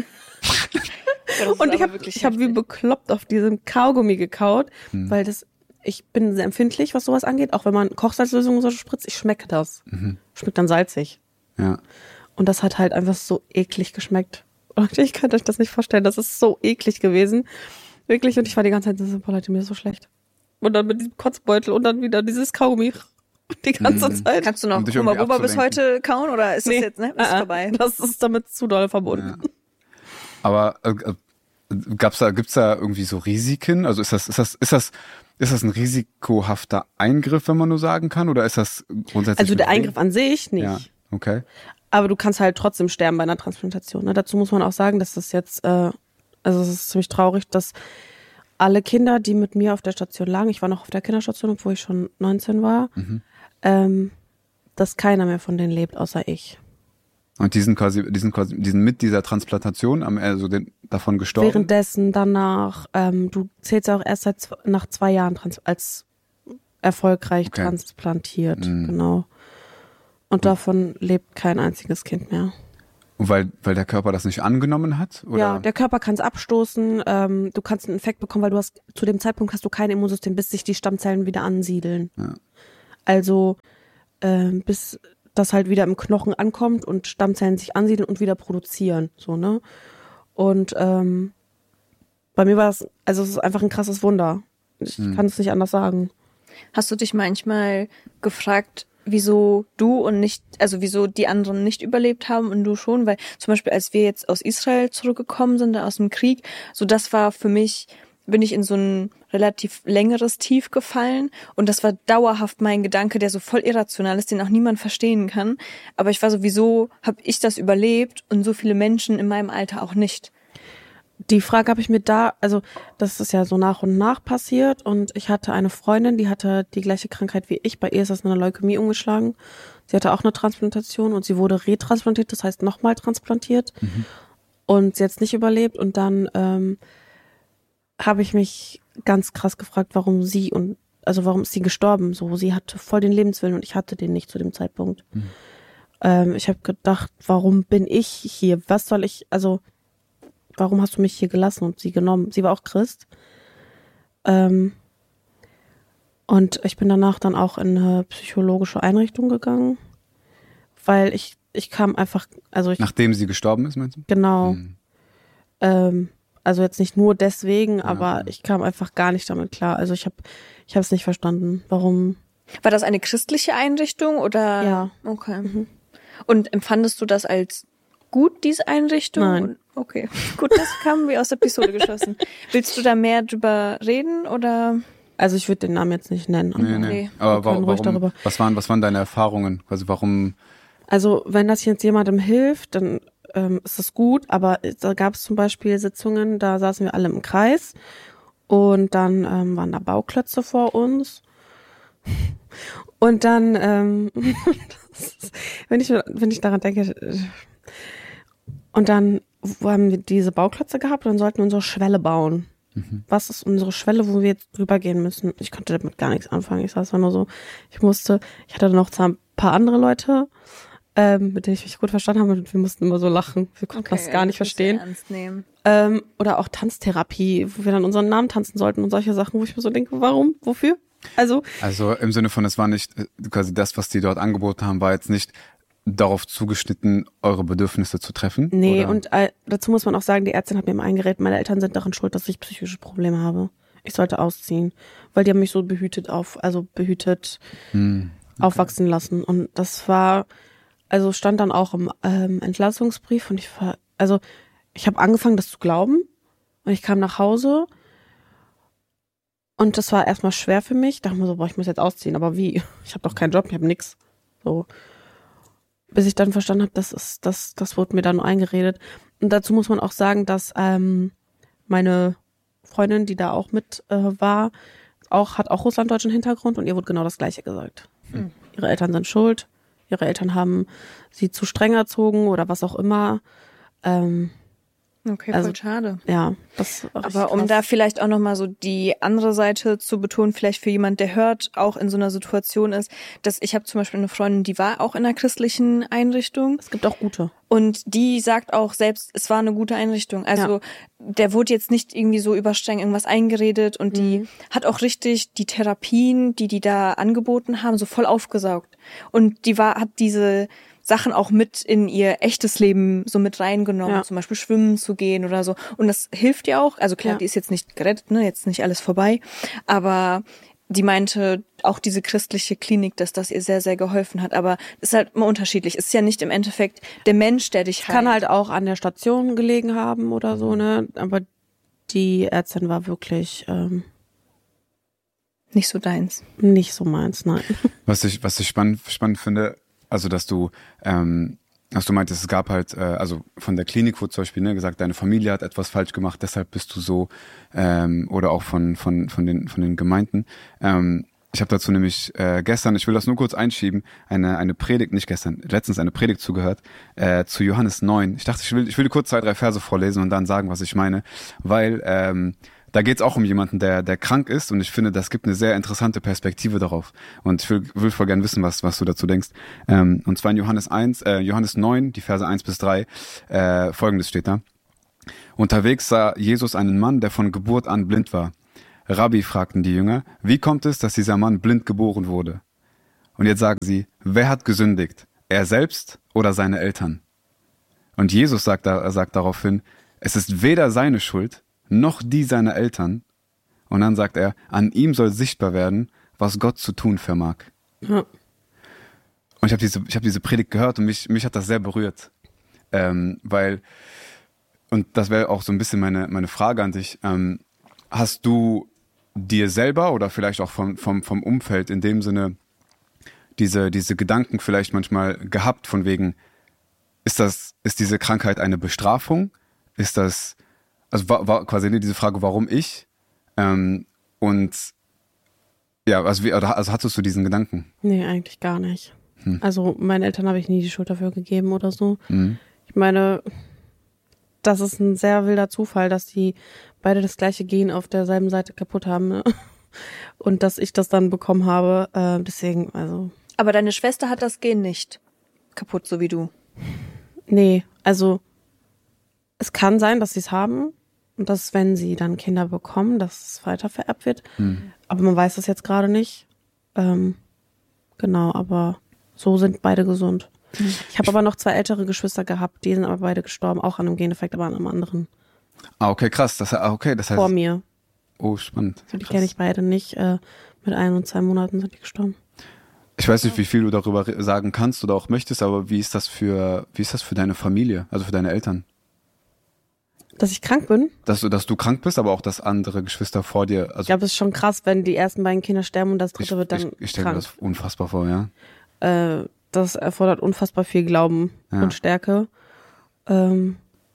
Ja, das ist Und ich aber habe wirklich ich hab wie heftig. bekloppt auf diesem Kaugummi gekaut, Hm. weil das ich bin sehr empfindlich, was sowas angeht. Auch wenn man Kochsalzlösung so spritzt, ich schmecke das. Mhm. Schmeckt dann salzig. Ja. Und das hat halt einfach so eklig geschmeckt. Und ich könnte euch das nicht vorstellen. Das ist so eklig gewesen. Wirklich. Und ich war die ganze Zeit so, boah, Leute, mir ist so schlecht. Und dann mit diesem Kotzbeutel und dann wieder dieses Kaugummi. Die ganze Mhm. Zeit. Kannst du noch Um dich Hummer irgendwie Bubba bis abzulenken. heute kauen oder ist das Nee. jetzt, ne? Ist Ah, ah. vorbei? Das ist damit zu doll verbunden. Ja. Aber äh, äh, gab's da, gibt's da irgendwie so Risiken? Also ist das, ist das, ist das, ist das ein risikohafter Eingriff, wenn man nur sagen kann, oder ist das grundsätzlich? Also der okay? Eingriff an sich nicht. Ja, okay. Aber du kannst halt trotzdem sterben bei einer Transplantation. Ne? Dazu muss man auch sagen, dass das jetzt, äh, also es ist ziemlich traurig, dass alle Kinder, die mit mir auf der Station lagen, ich war noch auf der Kinderstation, obwohl ich schon neunzehn war, Mhm. ähm, dass keiner mehr von denen lebt, außer ich. Und die sind quasi, die sind quasi, die sind mit dieser Transplantation am, also den, davon gestorben. Währenddessen, danach, ähm, du zählst ja auch erst seit zw- nach zwei Jahren trans als erfolgreich Okay. transplantiert, Mhm. genau. Und davon lebt kein einziges Kind mehr. Weil, weil der Körper das nicht angenommen hat? Oder? Ja, der Körper kann es abstoßen, ähm, du kannst einen Infekt bekommen, weil du hast, zu dem Zeitpunkt hast du kein Immunsystem, bis sich die Stammzellen wieder ansiedeln. Ja. Also, ähm, bis das halt wieder im Knochen ankommt und Stammzellen sich ansiedeln und wieder produzieren, so, ne? Und, ähm, bei mir war das, also es ist einfach ein krasses Wunder. Ich hm. kann es nicht anders sagen. Hast du dich manchmal gefragt, wieso du und nicht, also wieso die anderen nicht überlebt haben und du schon? Weil zum Beispiel, als wir jetzt aus Israel zurückgekommen sind, aus dem Krieg, so das war für mich, bin ich in so ein relativ längeres Tief gefallen und das war dauerhaft mein Gedanke, der so voll irrational ist, den auch niemand verstehen kann. Aber ich war so, wieso habe ich das überlebt und so viele Menschen in meinem Alter auch nicht? Die Frage habe ich mir da, also das ist ja so nach und nach passiert und ich hatte eine Freundin, die hatte die gleiche Krankheit wie ich. Bei ihr ist das eine Leukämie umgeschlagen. Sie hatte auch eine Transplantation und sie wurde retransplantiert, das heißt nochmal transplantiert mhm. und sie hat es nicht überlebt. Und dann ähm, habe ich mich ganz krass gefragt, warum sie und also warum ist sie gestorben? So, sie hatte voll den Lebenswillen und ich hatte den nicht zu dem Zeitpunkt. Mhm. Ähm, ich habe gedacht, warum bin ich hier? Was soll ich, also warum hast du mich hier gelassen und sie genommen? Sie war auch Christ. Ähm, und ich bin danach dann auch in eine psychologische Einrichtung gegangen, weil ich, ich kam einfach, also ich... Nachdem sie gestorben ist, meinst du? Genau. Hm. Ähm, also jetzt nicht nur deswegen, ja, aber ja. ich kam einfach gar nicht damit klar. Also ich habe ich habe es nicht verstanden, warum... War das eine christliche Einrichtung oder? Ja. Okay. Mhm. Und empfandest du das als gut, diese Einrichtung? Nein. Okay, gut, das kam wie aus der Pistole geschossen. Willst du da mehr drüber reden oder? Also ich würde den Namen jetzt nicht nennen. Nee, nee. nee. Aber warum, warum, was waren, was waren deine Erfahrungen? Also warum? Also wenn das jetzt jemandem hilft, dann ähm, ist das gut. Aber da gab es zum Beispiel Sitzungen, da saßen wir alle im Kreis und dann ähm, waren da Bauklötze vor uns. Und dann, ähm, ist, wenn ich wenn ich daran denke, und dann haben wir diese Bauklötze gehabt und dann sollten wir unsere Schwelle bauen. Mhm. Was ist unsere Schwelle, wo wir jetzt drüber gehen müssen? Ich konnte damit gar nichts anfangen. Ich saß nur so, ich musste, ich hatte dann noch zwar ein paar andere Leute, ähm, mit denen ich mich gut verstanden habe und wir mussten immer so lachen. Wir konnten okay, das gar nicht verstehen. Ernst nehmen. Ähm, oder auch Tanztherapie, wo wir dann unseren Namen tanzen sollten und solche Sachen, wo ich mir so denke, warum, wofür? Also, also im Sinne von, es war nicht quasi das, was die dort angeboten haben, war jetzt nicht darauf zugeschnitten, eure Bedürfnisse zu treffen? Nee, oder? und äh, dazu muss man auch sagen, die Ärztin hat mir immer eingeredet, meine Eltern sind daran schuld, dass ich psychische Probleme habe. Ich sollte ausziehen, weil die haben mich so behütet auf, also behütet hm, okay. aufwachsen lassen. Und das war, also stand dann auch im ähm, Entlassungsbrief und ich war, also ich habe angefangen, das zu glauben und ich kam nach Hause und das war erstmal schwer für mich. Ich dachte mir so, boah, ich muss jetzt ausziehen, aber wie? Ich habe doch keinen Job, ich habe nix. So. Bis ich dann verstanden habe, das ist, das, das wurde mir dann nur eingeredet. Und dazu muss man auch sagen, dass ähm, meine Freundin, die da auch mit äh, war, auch hat auch russlanddeutschen Hintergrund und ihr wurde genau das Gleiche gesagt. Mhm. Ihre Eltern sind schuld, ihre Eltern haben sie zu streng erzogen oder was auch immer. Ähm, Okay, also, voll schade. Ja, das aber um krass. Da vielleicht auch nochmal so die andere Seite zu betonen, vielleicht für jemand, der hört, auch in so einer Situation ist, dass ich habe zum Beispiel eine Freundin, die war auch in einer christlichen Einrichtung. Es gibt auch gute. Und die sagt auch selbst, es war eine gute Einrichtung. Also ja. Der wurde jetzt nicht irgendwie so überstreng irgendwas eingeredet und mhm. die hat auch richtig die Therapien, die die da angeboten haben, so voll aufgesaugt. Und die war hat diese Sachen auch mit in ihr echtes Leben so mit reingenommen, ja. Zum Beispiel schwimmen zu gehen oder so. Und das hilft ihr auch. Also klar, ja. Die ist jetzt nicht gerettet, ne, jetzt nicht alles vorbei. Aber die meinte auch diese christliche Klinik, dass das ihr sehr, sehr geholfen hat. Aber es ist halt immer unterschiedlich. Es ist ja nicht im Endeffekt der Mensch, der dich heilt. Kann halt auch an der Station gelegen haben oder so, ne. Aber die Ärztin war wirklich ähm, nicht so deins. Nicht so meins, nein. Was ich, was ich spannend, spannend finde, also, dass du, ähm, dass du meintest, es gab halt, äh, also von der Klinik wurde zum Beispiel ne, gesagt, deine Familie hat etwas falsch gemacht, deshalb bist du so, ähm, oder auch von von von den von den Gemeinden. Ähm, ich habe dazu nämlich äh, gestern, ich will das nur kurz einschieben, eine eine Predigt, nicht gestern, letztens eine Predigt zugehört äh, zu Johannes neun. Ich dachte, ich will ich will kurz zwei drei Verse vorlesen und dann sagen, was ich meine, weil ähm, da geht es auch um jemanden, der, der krank ist und ich finde, das gibt eine sehr interessante Perspektive darauf. Und ich will, will voll gerne wissen, was, was du dazu denkst. Ähm, und zwar in Johannes eins, äh, Johannes neun, die Verse eins bis drei, äh, folgendes steht da. Unterwegs sah Jesus einen Mann, der von Geburt an blind war. Rabbi, fragten die Jünger, wie kommt es, dass dieser Mann blind geboren wurde? Und jetzt sagen sie, wer hat gesündigt? Er selbst oder seine Eltern? Und Jesus sagt, da, sagt daraufhin, es ist weder seine Schuld, noch die seiner Eltern. Und dann sagt er, an ihm soll sichtbar werden, was Gott zu tun vermag. Ja. Und ich habe diese, ich hab diese Predigt gehört und mich, mich hat das sehr berührt. Ähm, weil, und das wäre auch so ein bisschen meine, meine Frage an dich, ähm, hast du dir selber oder vielleicht auch vom, vom, vom Umfeld in dem Sinne diese, diese Gedanken vielleicht manchmal gehabt von wegen, ist das, ist diese Krankheit eine Bestrafung? Ist das, also war, war quasi diese Frage, warum ich? Ähm, und ja, also, wie, also hattest du diesen Gedanken? Nee, eigentlich gar nicht. Hm. Also meinen Eltern habe ich nie die Schuld dafür gegeben oder so. Mhm. Ich meine, das ist ein sehr wilder Zufall, dass die beide das gleiche Gen auf derselben Seite kaputt haben. Ne? Und dass ich das dann bekommen habe. Äh, deswegen, also. Aber deine Schwester hat das Gen nicht kaputt, so wie du. Nee, also es kann sein, dass sie es haben und dass, wenn sie dann Kinder bekommen, dass es weiter vererbt wird. Mhm. Aber man weiß das jetzt gerade nicht. Ähm, genau, aber so sind beide gesund. Mhm. Ich habe aber noch zwei ältere Geschwister gehabt, die sind aber beide gestorben, auch an einem Gendefekt, aber an einem anderen. Ah, okay, krass. Das, ah, okay, das heißt, vor mir. Oh, spannend. So, die kenne ich beide nicht. Äh, mit ein und zwei Monaten sind die gestorben. Ich weiß nicht, wie viel du darüber sagen kannst oder auch möchtest, aber wie ist das für, wie ist das für deine Familie, also für deine Eltern? Dass ich krank bin? Dass du, dass du krank bist, aber auch, dass andere Geschwister vor dir, also. Ich glaube, es ist schon krass, wenn die ersten beiden Kinder sterben und das dritte ich, wird dann ich, ich stelle mir krank. das unfassbar vor, ja. Äh, das erfordert unfassbar viel Glauben Ja. und Stärke. Ähm,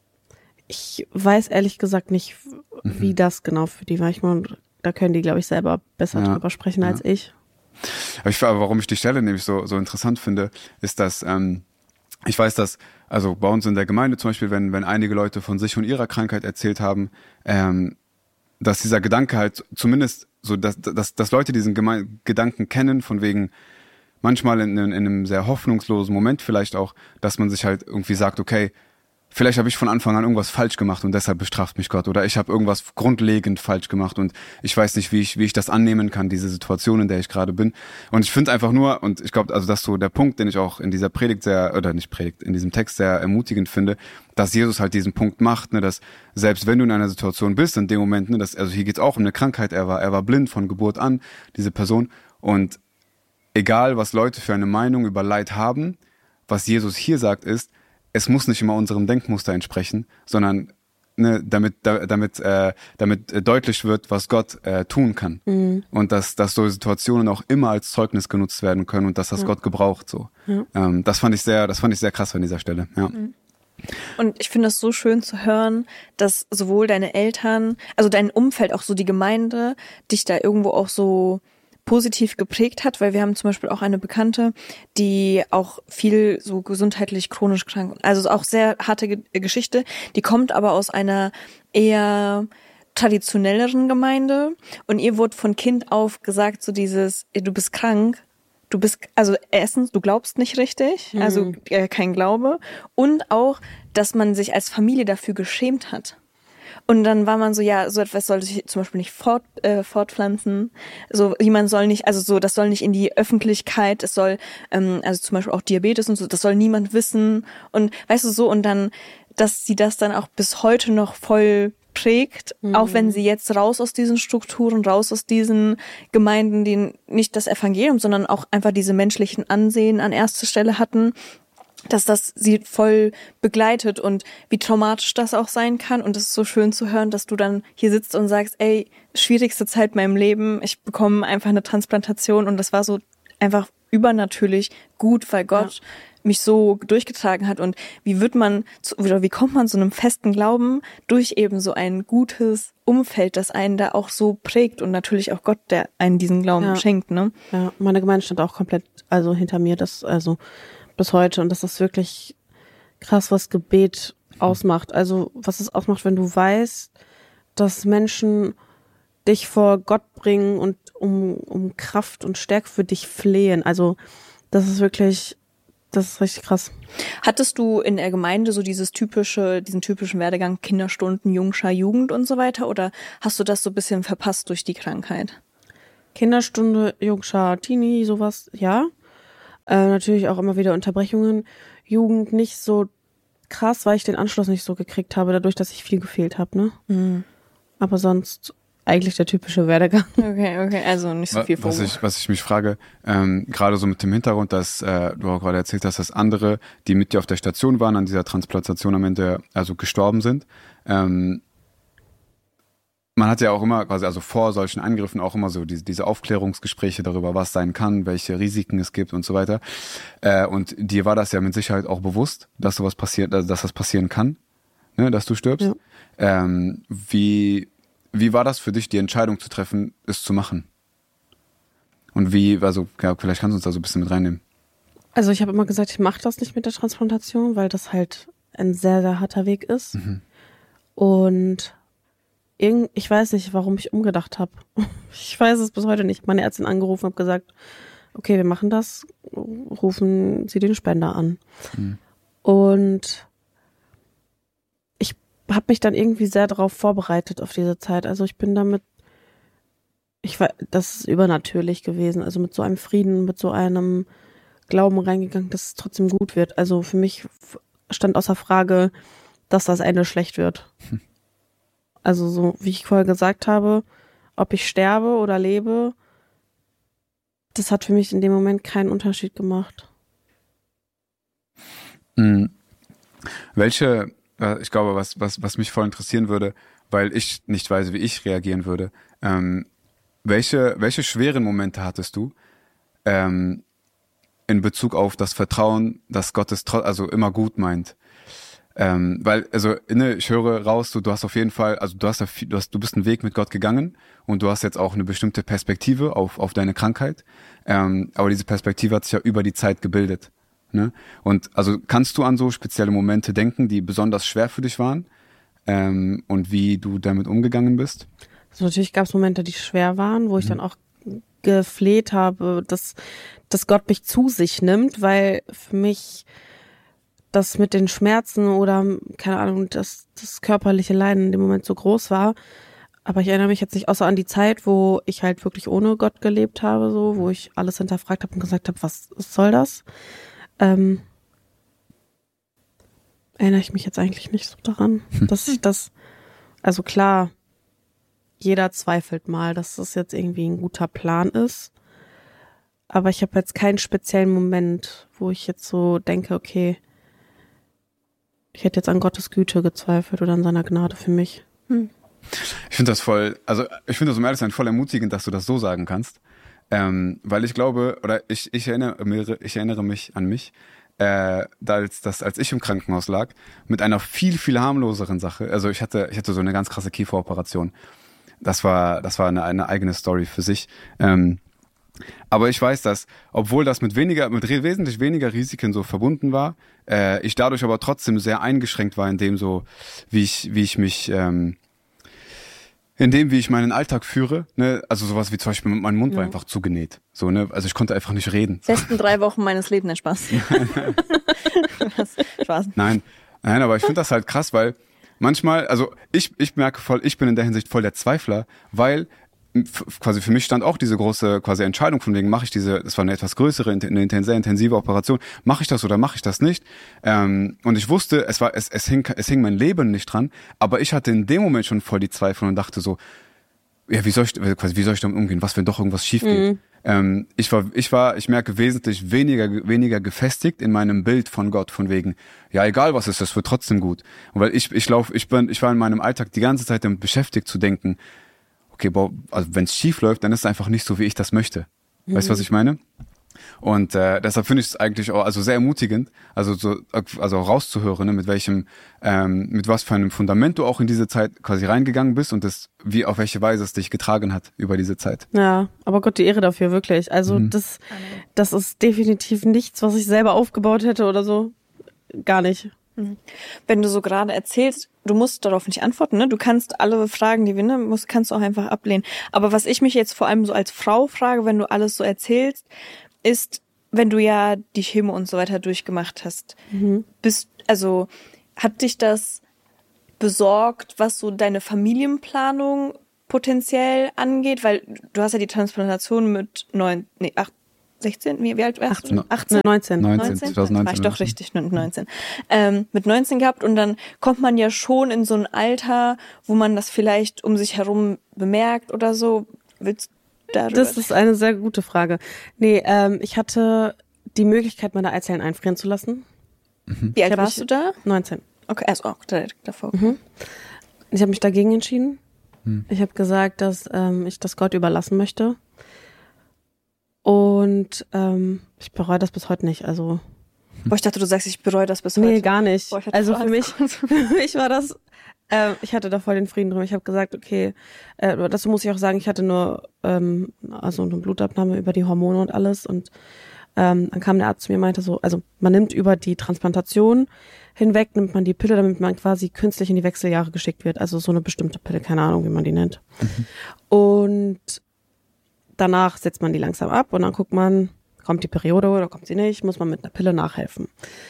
ich weiß ehrlich gesagt nicht, wie Mhm. das genau für die war. Ich meine, da können die, glaube ich, selber besser Ja. drüber sprechen Ja. als ich. Aber ich, warum ich die Stelle nämlich so, so interessant finde, ist, dass ähm, ich weiß, dass, also bei uns in der Gemeinde zum Beispiel, wenn, wenn einige Leute von sich und ihrer Krankheit erzählt haben, ähm, dass dieser Gedanke halt zumindest so, dass, dass, dass Leute diesen Geme- Gedanken kennen, von wegen manchmal in, in, in einem sehr hoffnungslosen Moment vielleicht auch, dass man sich halt irgendwie sagt, okay, vielleicht habe ich von Anfang an irgendwas falsch gemacht und deshalb bestraft mich Gott. Oder ich habe irgendwas grundlegend falsch gemacht und ich weiß nicht, wie ich, wie ich das annehmen kann, diese Situation, in der ich gerade bin. Und ich finde einfach nur, und ich glaube, also das ist so der Punkt, den ich auch in dieser Predigt sehr, oder nicht Predigt, in diesem Text sehr ermutigend finde, dass Jesus halt diesen Punkt macht, ne, dass selbst wenn du in einer Situation bist, in dem Moment, ne, dass, also hier geht's auch um eine Krankheit, er war, er war blind von Geburt an, diese Person. Und egal, was Leute für eine Meinung über Leid haben, was Jesus hier sagt, ist, es muss nicht immer unserem Denkmuster entsprechen, sondern ne, damit da, damit äh, damit äh, deutlich wird, was Gott äh, tun kann. Mhm. Und dass dass so Situationen auch immer als Zeugnis genutzt werden können und dass das Ja. Gott gebraucht so. Ja. Ähm, das fand ich sehr, das fand ich sehr krass an dieser Stelle. Ja. Mhm. Und ich finde es so schön zu hören, dass sowohl deine Eltern, also dein Umfeld, auch so die Gemeinde, dich da irgendwo auch so positiv geprägt hat, weil wir haben zum Beispiel auch eine Bekannte, die auch viel so gesundheitlich chronisch krank, also auch sehr harte Ge- Geschichte, die kommt aber aus einer eher traditionelleren Gemeinde und ihr wurde von Kind auf gesagt, so dieses, du bist krank, du bist, also erstens, du glaubst nicht richtig, Mhm. also äh, kein Glaube und auch, dass man sich als Familie dafür geschämt hat. Und dann war man so, ja, so etwas soll sich zum Beispiel nicht fort, äh, fortpflanzen. So, jemand soll nicht, also so, das soll nicht in die Öffentlichkeit, es soll, ähm, also zum Beispiel auch Diabetes und so, das soll niemand wissen. Und weißt du so, und dann, dass sie das dann auch bis heute noch voll prägt, Mhm. auch wenn sie jetzt raus aus diesen Strukturen, raus aus diesen Gemeinden, die nicht das Evangelium, sondern auch einfach diese menschlichen Ansehen an erster Stelle hatten, dass das sie voll begleitet und wie traumatisch das auch sein kann. Und es ist so schön zu hören, dass du dann hier sitzt und sagst, ey, schwierigste Zeit in meinem Leben, ich bekomme einfach eine Transplantation und das war so einfach übernatürlich gut, weil Gott ja. mich so durchgetragen hat. Und wie wird man, zu, oder wie kommt man zu einem festen Glauben durch eben so ein gutes Umfeld, das einen da auch so prägt und natürlich auch Gott, der einen diesen Glauben ja. schenkt, ne? Ja, meine Gemeinde stand auch komplett, also hinter mir, das, also bis heute. Und das ist wirklich krass, was Gebet ausmacht. Also was es ausmacht, wenn du weißt, dass Menschen dich vor Gott bringen und um, um Kraft und Stärke für dich flehen. Also das ist wirklich, das ist richtig krass. Hattest du in der Gemeinde so dieses typische, diesen typischen Werdegang Kinderstunden, Jungschar, Jugend und so weiter? Oder hast du das so ein bisschen verpasst durch die Krankheit? Kinderstunde, Jungschar, Teenie, sowas, ja. Äh, natürlich auch immer wieder Unterbrechungen. Jugend nicht so krass, weil ich den Anschluss nicht so gekriegt habe, dadurch, dass ich viel gefehlt habe, ne? Mhm. Aber sonst eigentlich der typische Werdegang. Okay, okay, also nicht so viel was ich, was ich mich frage, ähm, gerade so mit dem Hintergrund, dass äh, du auch gerade erzählt hast, dass andere, die mit dir auf der Station waren, an dieser Transplantation am Ende also gestorben sind. Ähm, man hat ja auch immer quasi, also vor solchen Angriffen auch immer so diese, diese Aufklärungsgespräche darüber, was sein kann, welche Risiken es gibt und so weiter. Äh, und dir war das ja mit Sicherheit auch bewusst, dass sowas passiert, also dass das passieren kann, ne, dass du stirbst. Ja. Ähm, wie Wie war das für dich, die Entscheidung zu treffen, es zu machen? Und wie, also ja, vielleicht kannst du uns da so ein bisschen mit reinnehmen. Also ich habe immer gesagt, ich mache das nicht mit der Transplantation, weil das halt ein sehr, sehr harter Weg ist. Mhm. Und irgend, ich weiß nicht, warum ich umgedacht habe. Ich weiß es bis heute nicht. Meine Ärztin angerufen, habe gesagt, okay, wir machen das, rufen Sie den Spender an. Mhm. Und habe mich dann irgendwie sehr darauf vorbereitet auf diese Zeit. Also ich bin damit, ich war, das ist übernatürlich gewesen. Also mit so einem Frieden, mit so einem Glauben reingegangen, dass es trotzdem gut wird. Also für mich stand außer Frage, dass das Ende schlecht wird. Hm. Also so, wie ich vorher gesagt habe, ob ich sterbe oder lebe, das hat für mich in dem Moment keinen Unterschied gemacht. Mhm. Welche Ich glaube, was, was, was mich voll interessieren würde, weil ich nicht weiß, wie ich reagieren würde. Ähm, welche, welche schweren Momente hattest du ähm, in Bezug auf das Vertrauen, dass Gott es tro- also immer gut meint? Ähm, weil, also, ne, ich höre raus, du, du hast auf jeden Fall, also du hast, du hast, du bist einen Weg mit Gott gegangen und du hast jetzt auch eine bestimmte Perspektive auf, auf deine Krankheit. Ähm, aber diese Perspektive hat sich ja über die Zeit gebildet. Ne? Und also kannst du an so spezielle Momente denken, die besonders schwer für dich waren ähm, und wie du damit umgegangen bist? Also natürlich gab es Momente, die schwer waren, wo ich mhm. dann auch gefleht habe, dass, dass Gott mich zu sich nimmt, weil für mich das mit den Schmerzen oder, keine Ahnung, das, das körperliche Leiden in dem Moment so groß war. Aber ich erinnere mich jetzt nicht außer an die Zeit, wo ich halt wirklich ohne Gott gelebt habe, so, wo ich alles hinterfragt habe und gesagt habe, was soll das? Ähm, erinnere ich mich jetzt eigentlich nicht so daran, dass ich das, also klar, jeder zweifelt mal, dass das jetzt irgendwie ein guter Plan ist, aber ich habe jetzt keinen speziellen Moment, wo ich jetzt so denke, okay, ich hätte jetzt an Gottes Güte gezweifelt oder an seiner Gnade für mich. Hm. Ich finde das voll, also ich finde das um ehrlich zu sein voll ermutigend, dass du das so sagen kannst. Ähm, weil ich glaube, oder ich, ich, erinnere, ich erinnere mich an mich, äh, als, dass, als ich im Krankenhaus lag, mit einer viel, viel harmloseren Sache. Also ich hatte, ich hatte so eine ganz krasse Kieferoperation. Das war, das war eine, eine eigene Story für sich. Ähm, aber ich weiß, dass, obwohl das mit weniger, mit wesentlich weniger Risiken so verbunden war, äh, ich dadurch aber trotzdem sehr eingeschränkt war in dem so, wie ich, wie ich mich, ähm, in dem, wie ich meinen Alltag führe, ne, also sowas wie zum Beispiel, mein Mund ja. war einfach zugenäht, so, ne, also ich konnte einfach nicht reden. Besten drei Wochen meines Lebens, nicht Spaß. Spaß. Nein, nein, aber ich finde das halt krass, weil manchmal, also ich, ich merke voll, ich bin in der Hinsicht voll der Zweifler, weil quasi für mich stand auch diese große quasi Entscheidung von wegen, mache ich diese, das war eine etwas größere, eine sehr intensive Operation, mache ich das oder mache ich das nicht? Ähm, und ich wusste, es war, es, es hing, es hing mein Leben nicht dran, aber ich hatte in dem Moment schon voll die Zweifel und dachte so, ja, wie soll ich, quasi, wie soll ich damit umgehen? Was, wenn doch irgendwas schief geht? Mhm. Ähm, ich war, ich war, ich merke wesentlich weniger, weniger gefestigt in meinem Bild von Gott, von wegen, ja, egal was ist, das wird trotzdem gut. Und weil ich, ich lauf, ich bin, ich war in meinem Alltag die ganze Zeit damit beschäftigt zu denken, okay, boah, also wenn es schief läuft, dann ist es einfach nicht so, wie ich das möchte. Mhm. Weißt du, was ich meine? Und äh, deshalb finde ich es eigentlich auch also sehr ermutigend, also so also auch rauszuhören, ne, mit welchem, ähm, mit was für einem Fundament du auch in diese Zeit quasi reingegangen bist und das, wie auf welche Weise es dich getragen hat über diese Zeit. Ja, aber Gott die Ehre dafür, wirklich. Also mhm. das, das ist definitiv nichts, was ich selber aufgebaut hätte oder so. Gar nicht. Wenn du so gerade erzählst, du musst darauf nicht antworten, ne? Du kannst alle Fragen, die wir ne, musst, kannst du auch einfach ablehnen. Aber was ich mich jetzt vor allem so als Frau frage, wenn du alles so erzählst, ist, wenn du ja die Chemo und so weiter durchgemacht hast, mhm. bist, also hat dich das besorgt, was so deine Familienplanung potenziell angeht? Weil du hast ja die Transplantation mit neun, nee, acht, sechzehn, wie, wie alt warst du? achtzehn? neunzehn. neunzehn, zwanzig neunzehn. War ich doch richtig, mit neunzehn. Ähm, mit neunzehn gehabt und dann kommt man ja schon in so ein Alter, wo man das vielleicht um sich herum bemerkt oder so. Willst du darüber? Das ist eine sehr gute Frage. Nee, ähm, ich hatte die Möglichkeit, meine Eizellen einfrieren zu lassen. Mhm. Wie alt warst du da? neunzehn. Okay, also auch direkt davor. Mhm. Ich habe mich dagegen entschieden. Mhm. Ich habe gesagt, dass ähm, ich das Gott überlassen möchte. Und ähm, ich bereue das bis heute nicht. Also Boah, ich dachte, du sagst, ich bereue das bis heute. Nee, gar nicht. Boah, also für mich, für mich war das, äh, ich hatte da voll den Frieden drin. Ich habe gesagt, okay, äh, dazu muss ich auch sagen, ich hatte nur ähm, also eine Blutabnahme über die Hormone und alles. Und ähm, dann kam der Arzt zu mir und meinte so, also man nimmt über die Transplantation hinweg, nimmt man die Pille, damit man quasi künstlich in die Wechseljahre geschickt wird. Also so eine bestimmte Pille, keine Ahnung, wie man die nennt. Mhm. Und danach setzt man die langsam ab und dann guckt man, kommt die Periode oder kommt sie nicht, muss man mit einer Pille nachhelfen.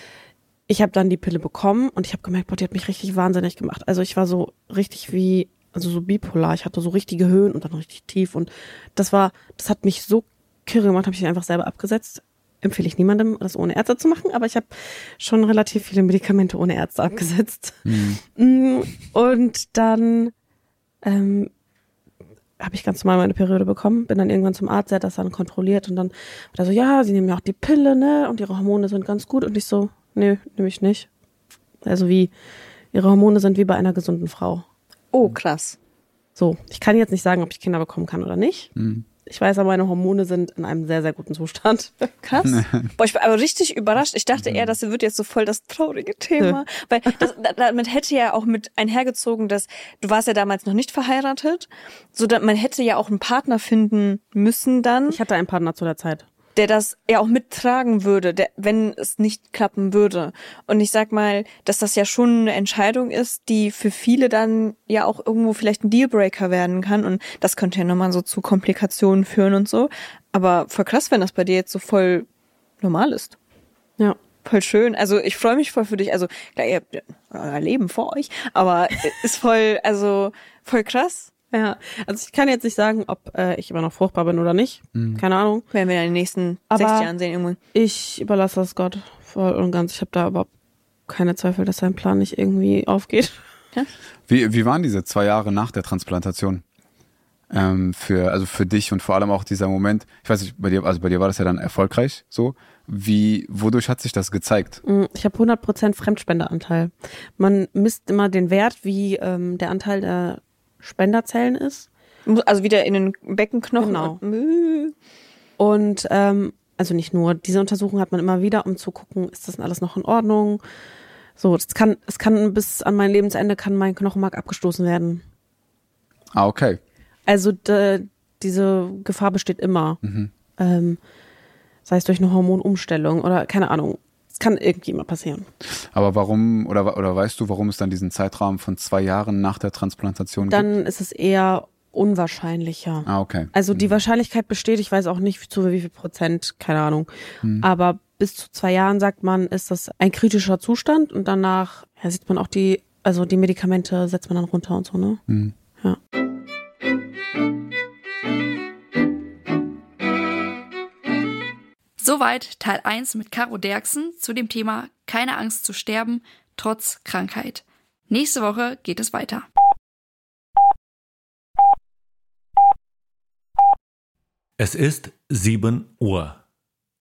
Ich habe dann die Pille bekommen und ich habe gemerkt, boah, die hat mich richtig wahnsinnig gemacht. Also ich war so richtig wie, also so bipolar. Ich hatte so richtige Höhen und dann richtig tief und das war, das hat mich so kirre gemacht, habe ich einfach selber abgesetzt. Empfehle ich niemandem, das ohne Ärzte zu machen, aber ich habe schon relativ viele Medikamente ohne Ärzte abgesetzt. Mhm. Und dann ähm, habe ich ganz normal meine Periode bekommen, bin dann irgendwann zum Arzt, der hat das dann kontrolliert und dann war er so, ja, sie nehmen ja auch die Pille, ne, und ihre Hormone sind ganz gut und ich so, nö, nehme ich nicht. Also wie, ihre Hormone sind wie bei einer gesunden Frau. Oh, krass. So, ich kann jetzt nicht sagen, ob ich Kinder bekommen kann oder nicht. Mhm. Ich weiß aber, meine Hormone sind in einem sehr, sehr guten Zustand. Krass. Boah, ich war aber richtig überrascht. Ich dachte eher, das wird jetzt so voll das traurige Thema. Weil das, damit hätte ja auch mit einhergezogen, dass du warst ja damals noch nicht verheiratet. So, dass man hätte ja auch einen Partner finden müssen dann. Ich hatte einen Partner zu der Zeit. Der das ja auch mittragen würde, der, wenn es nicht klappen würde. Und ich sag mal, dass das ja schon eine Entscheidung ist, die für viele dann ja auch irgendwo vielleicht ein Dealbreaker werden kann. Und das könnte ja nochmal so zu Komplikationen führen und so. Aber voll krass, wenn das bei dir jetzt so voll normal ist. Ja. Voll schön. Also ich freue mich voll für dich. Also klar, ihr habt euer Leben vor euch, aber ist voll, also voll krass. Ja, also ich kann jetzt nicht sagen, ob äh, ich immer noch fruchtbar bin oder nicht. Mhm. Keine Ahnung. Werden wir in den nächsten aber sechzig Jahren sehen irgendwann. Ich überlasse das Gott voll und ganz. Ich habe da überhaupt keine Zweifel, dass sein Plan nicht irgendwie aufgeht. Ja? Wie, wie waren diese zwei Jahre nach der Transplantation? Ähm, für, also für dich und vor allem auch dieser Moment, ich weiß nicht, bei dir, also bei dir war das ja dann erfolgreich so. Wie, wodurch hat sich das gezeigt? Ich habe hundert Prozent Fremdspenderanteil. Man misst immer den Wert, wie ähm, der Anteil der Spenderzellen ist. Also wieder in den Beckenknochen. Genau. Und ähm, also nicht nur, diese Untersuchung hat man immer wieder, um zu gucken, ist das alles noch in Ordnung? So, das kann, es kann bis an mein Lebensende kann mein Knochenmark abgestoßen werden. Ah, okay. Also de, diese Gefahr besteht immer. Mhm. Ähm, sei es durch eine Hormonumstellung oder keine Ahnung. Es kann irgendwie immer passieren. Aber warum, oder, oder weißt du, warum es dann diesen Zeitrahmen von zwei Jahren nach der Transplantation dann gibt? Dann ist es eher unwahrscheinlicher. Ah, okay. Also die mhm. Wahrscheinlichkeit besteht, ich weiß auch nicht zu wie viel Prozent, keine Ahnung. Mhm. Aber bis zu zwei Jahren, sagt man, ist das ein kritischer Zustand und danach ja, sieht man auch die, also die Medikamente setzt man dann runter und so, ne? Mhm. Ja. Soweit Teil eins mit Caro Derksen zu dem Thema Keine Angst zu sterben, trotz Krankheit. Nächste Woche geht es weiter. Es ist sieben Uhr.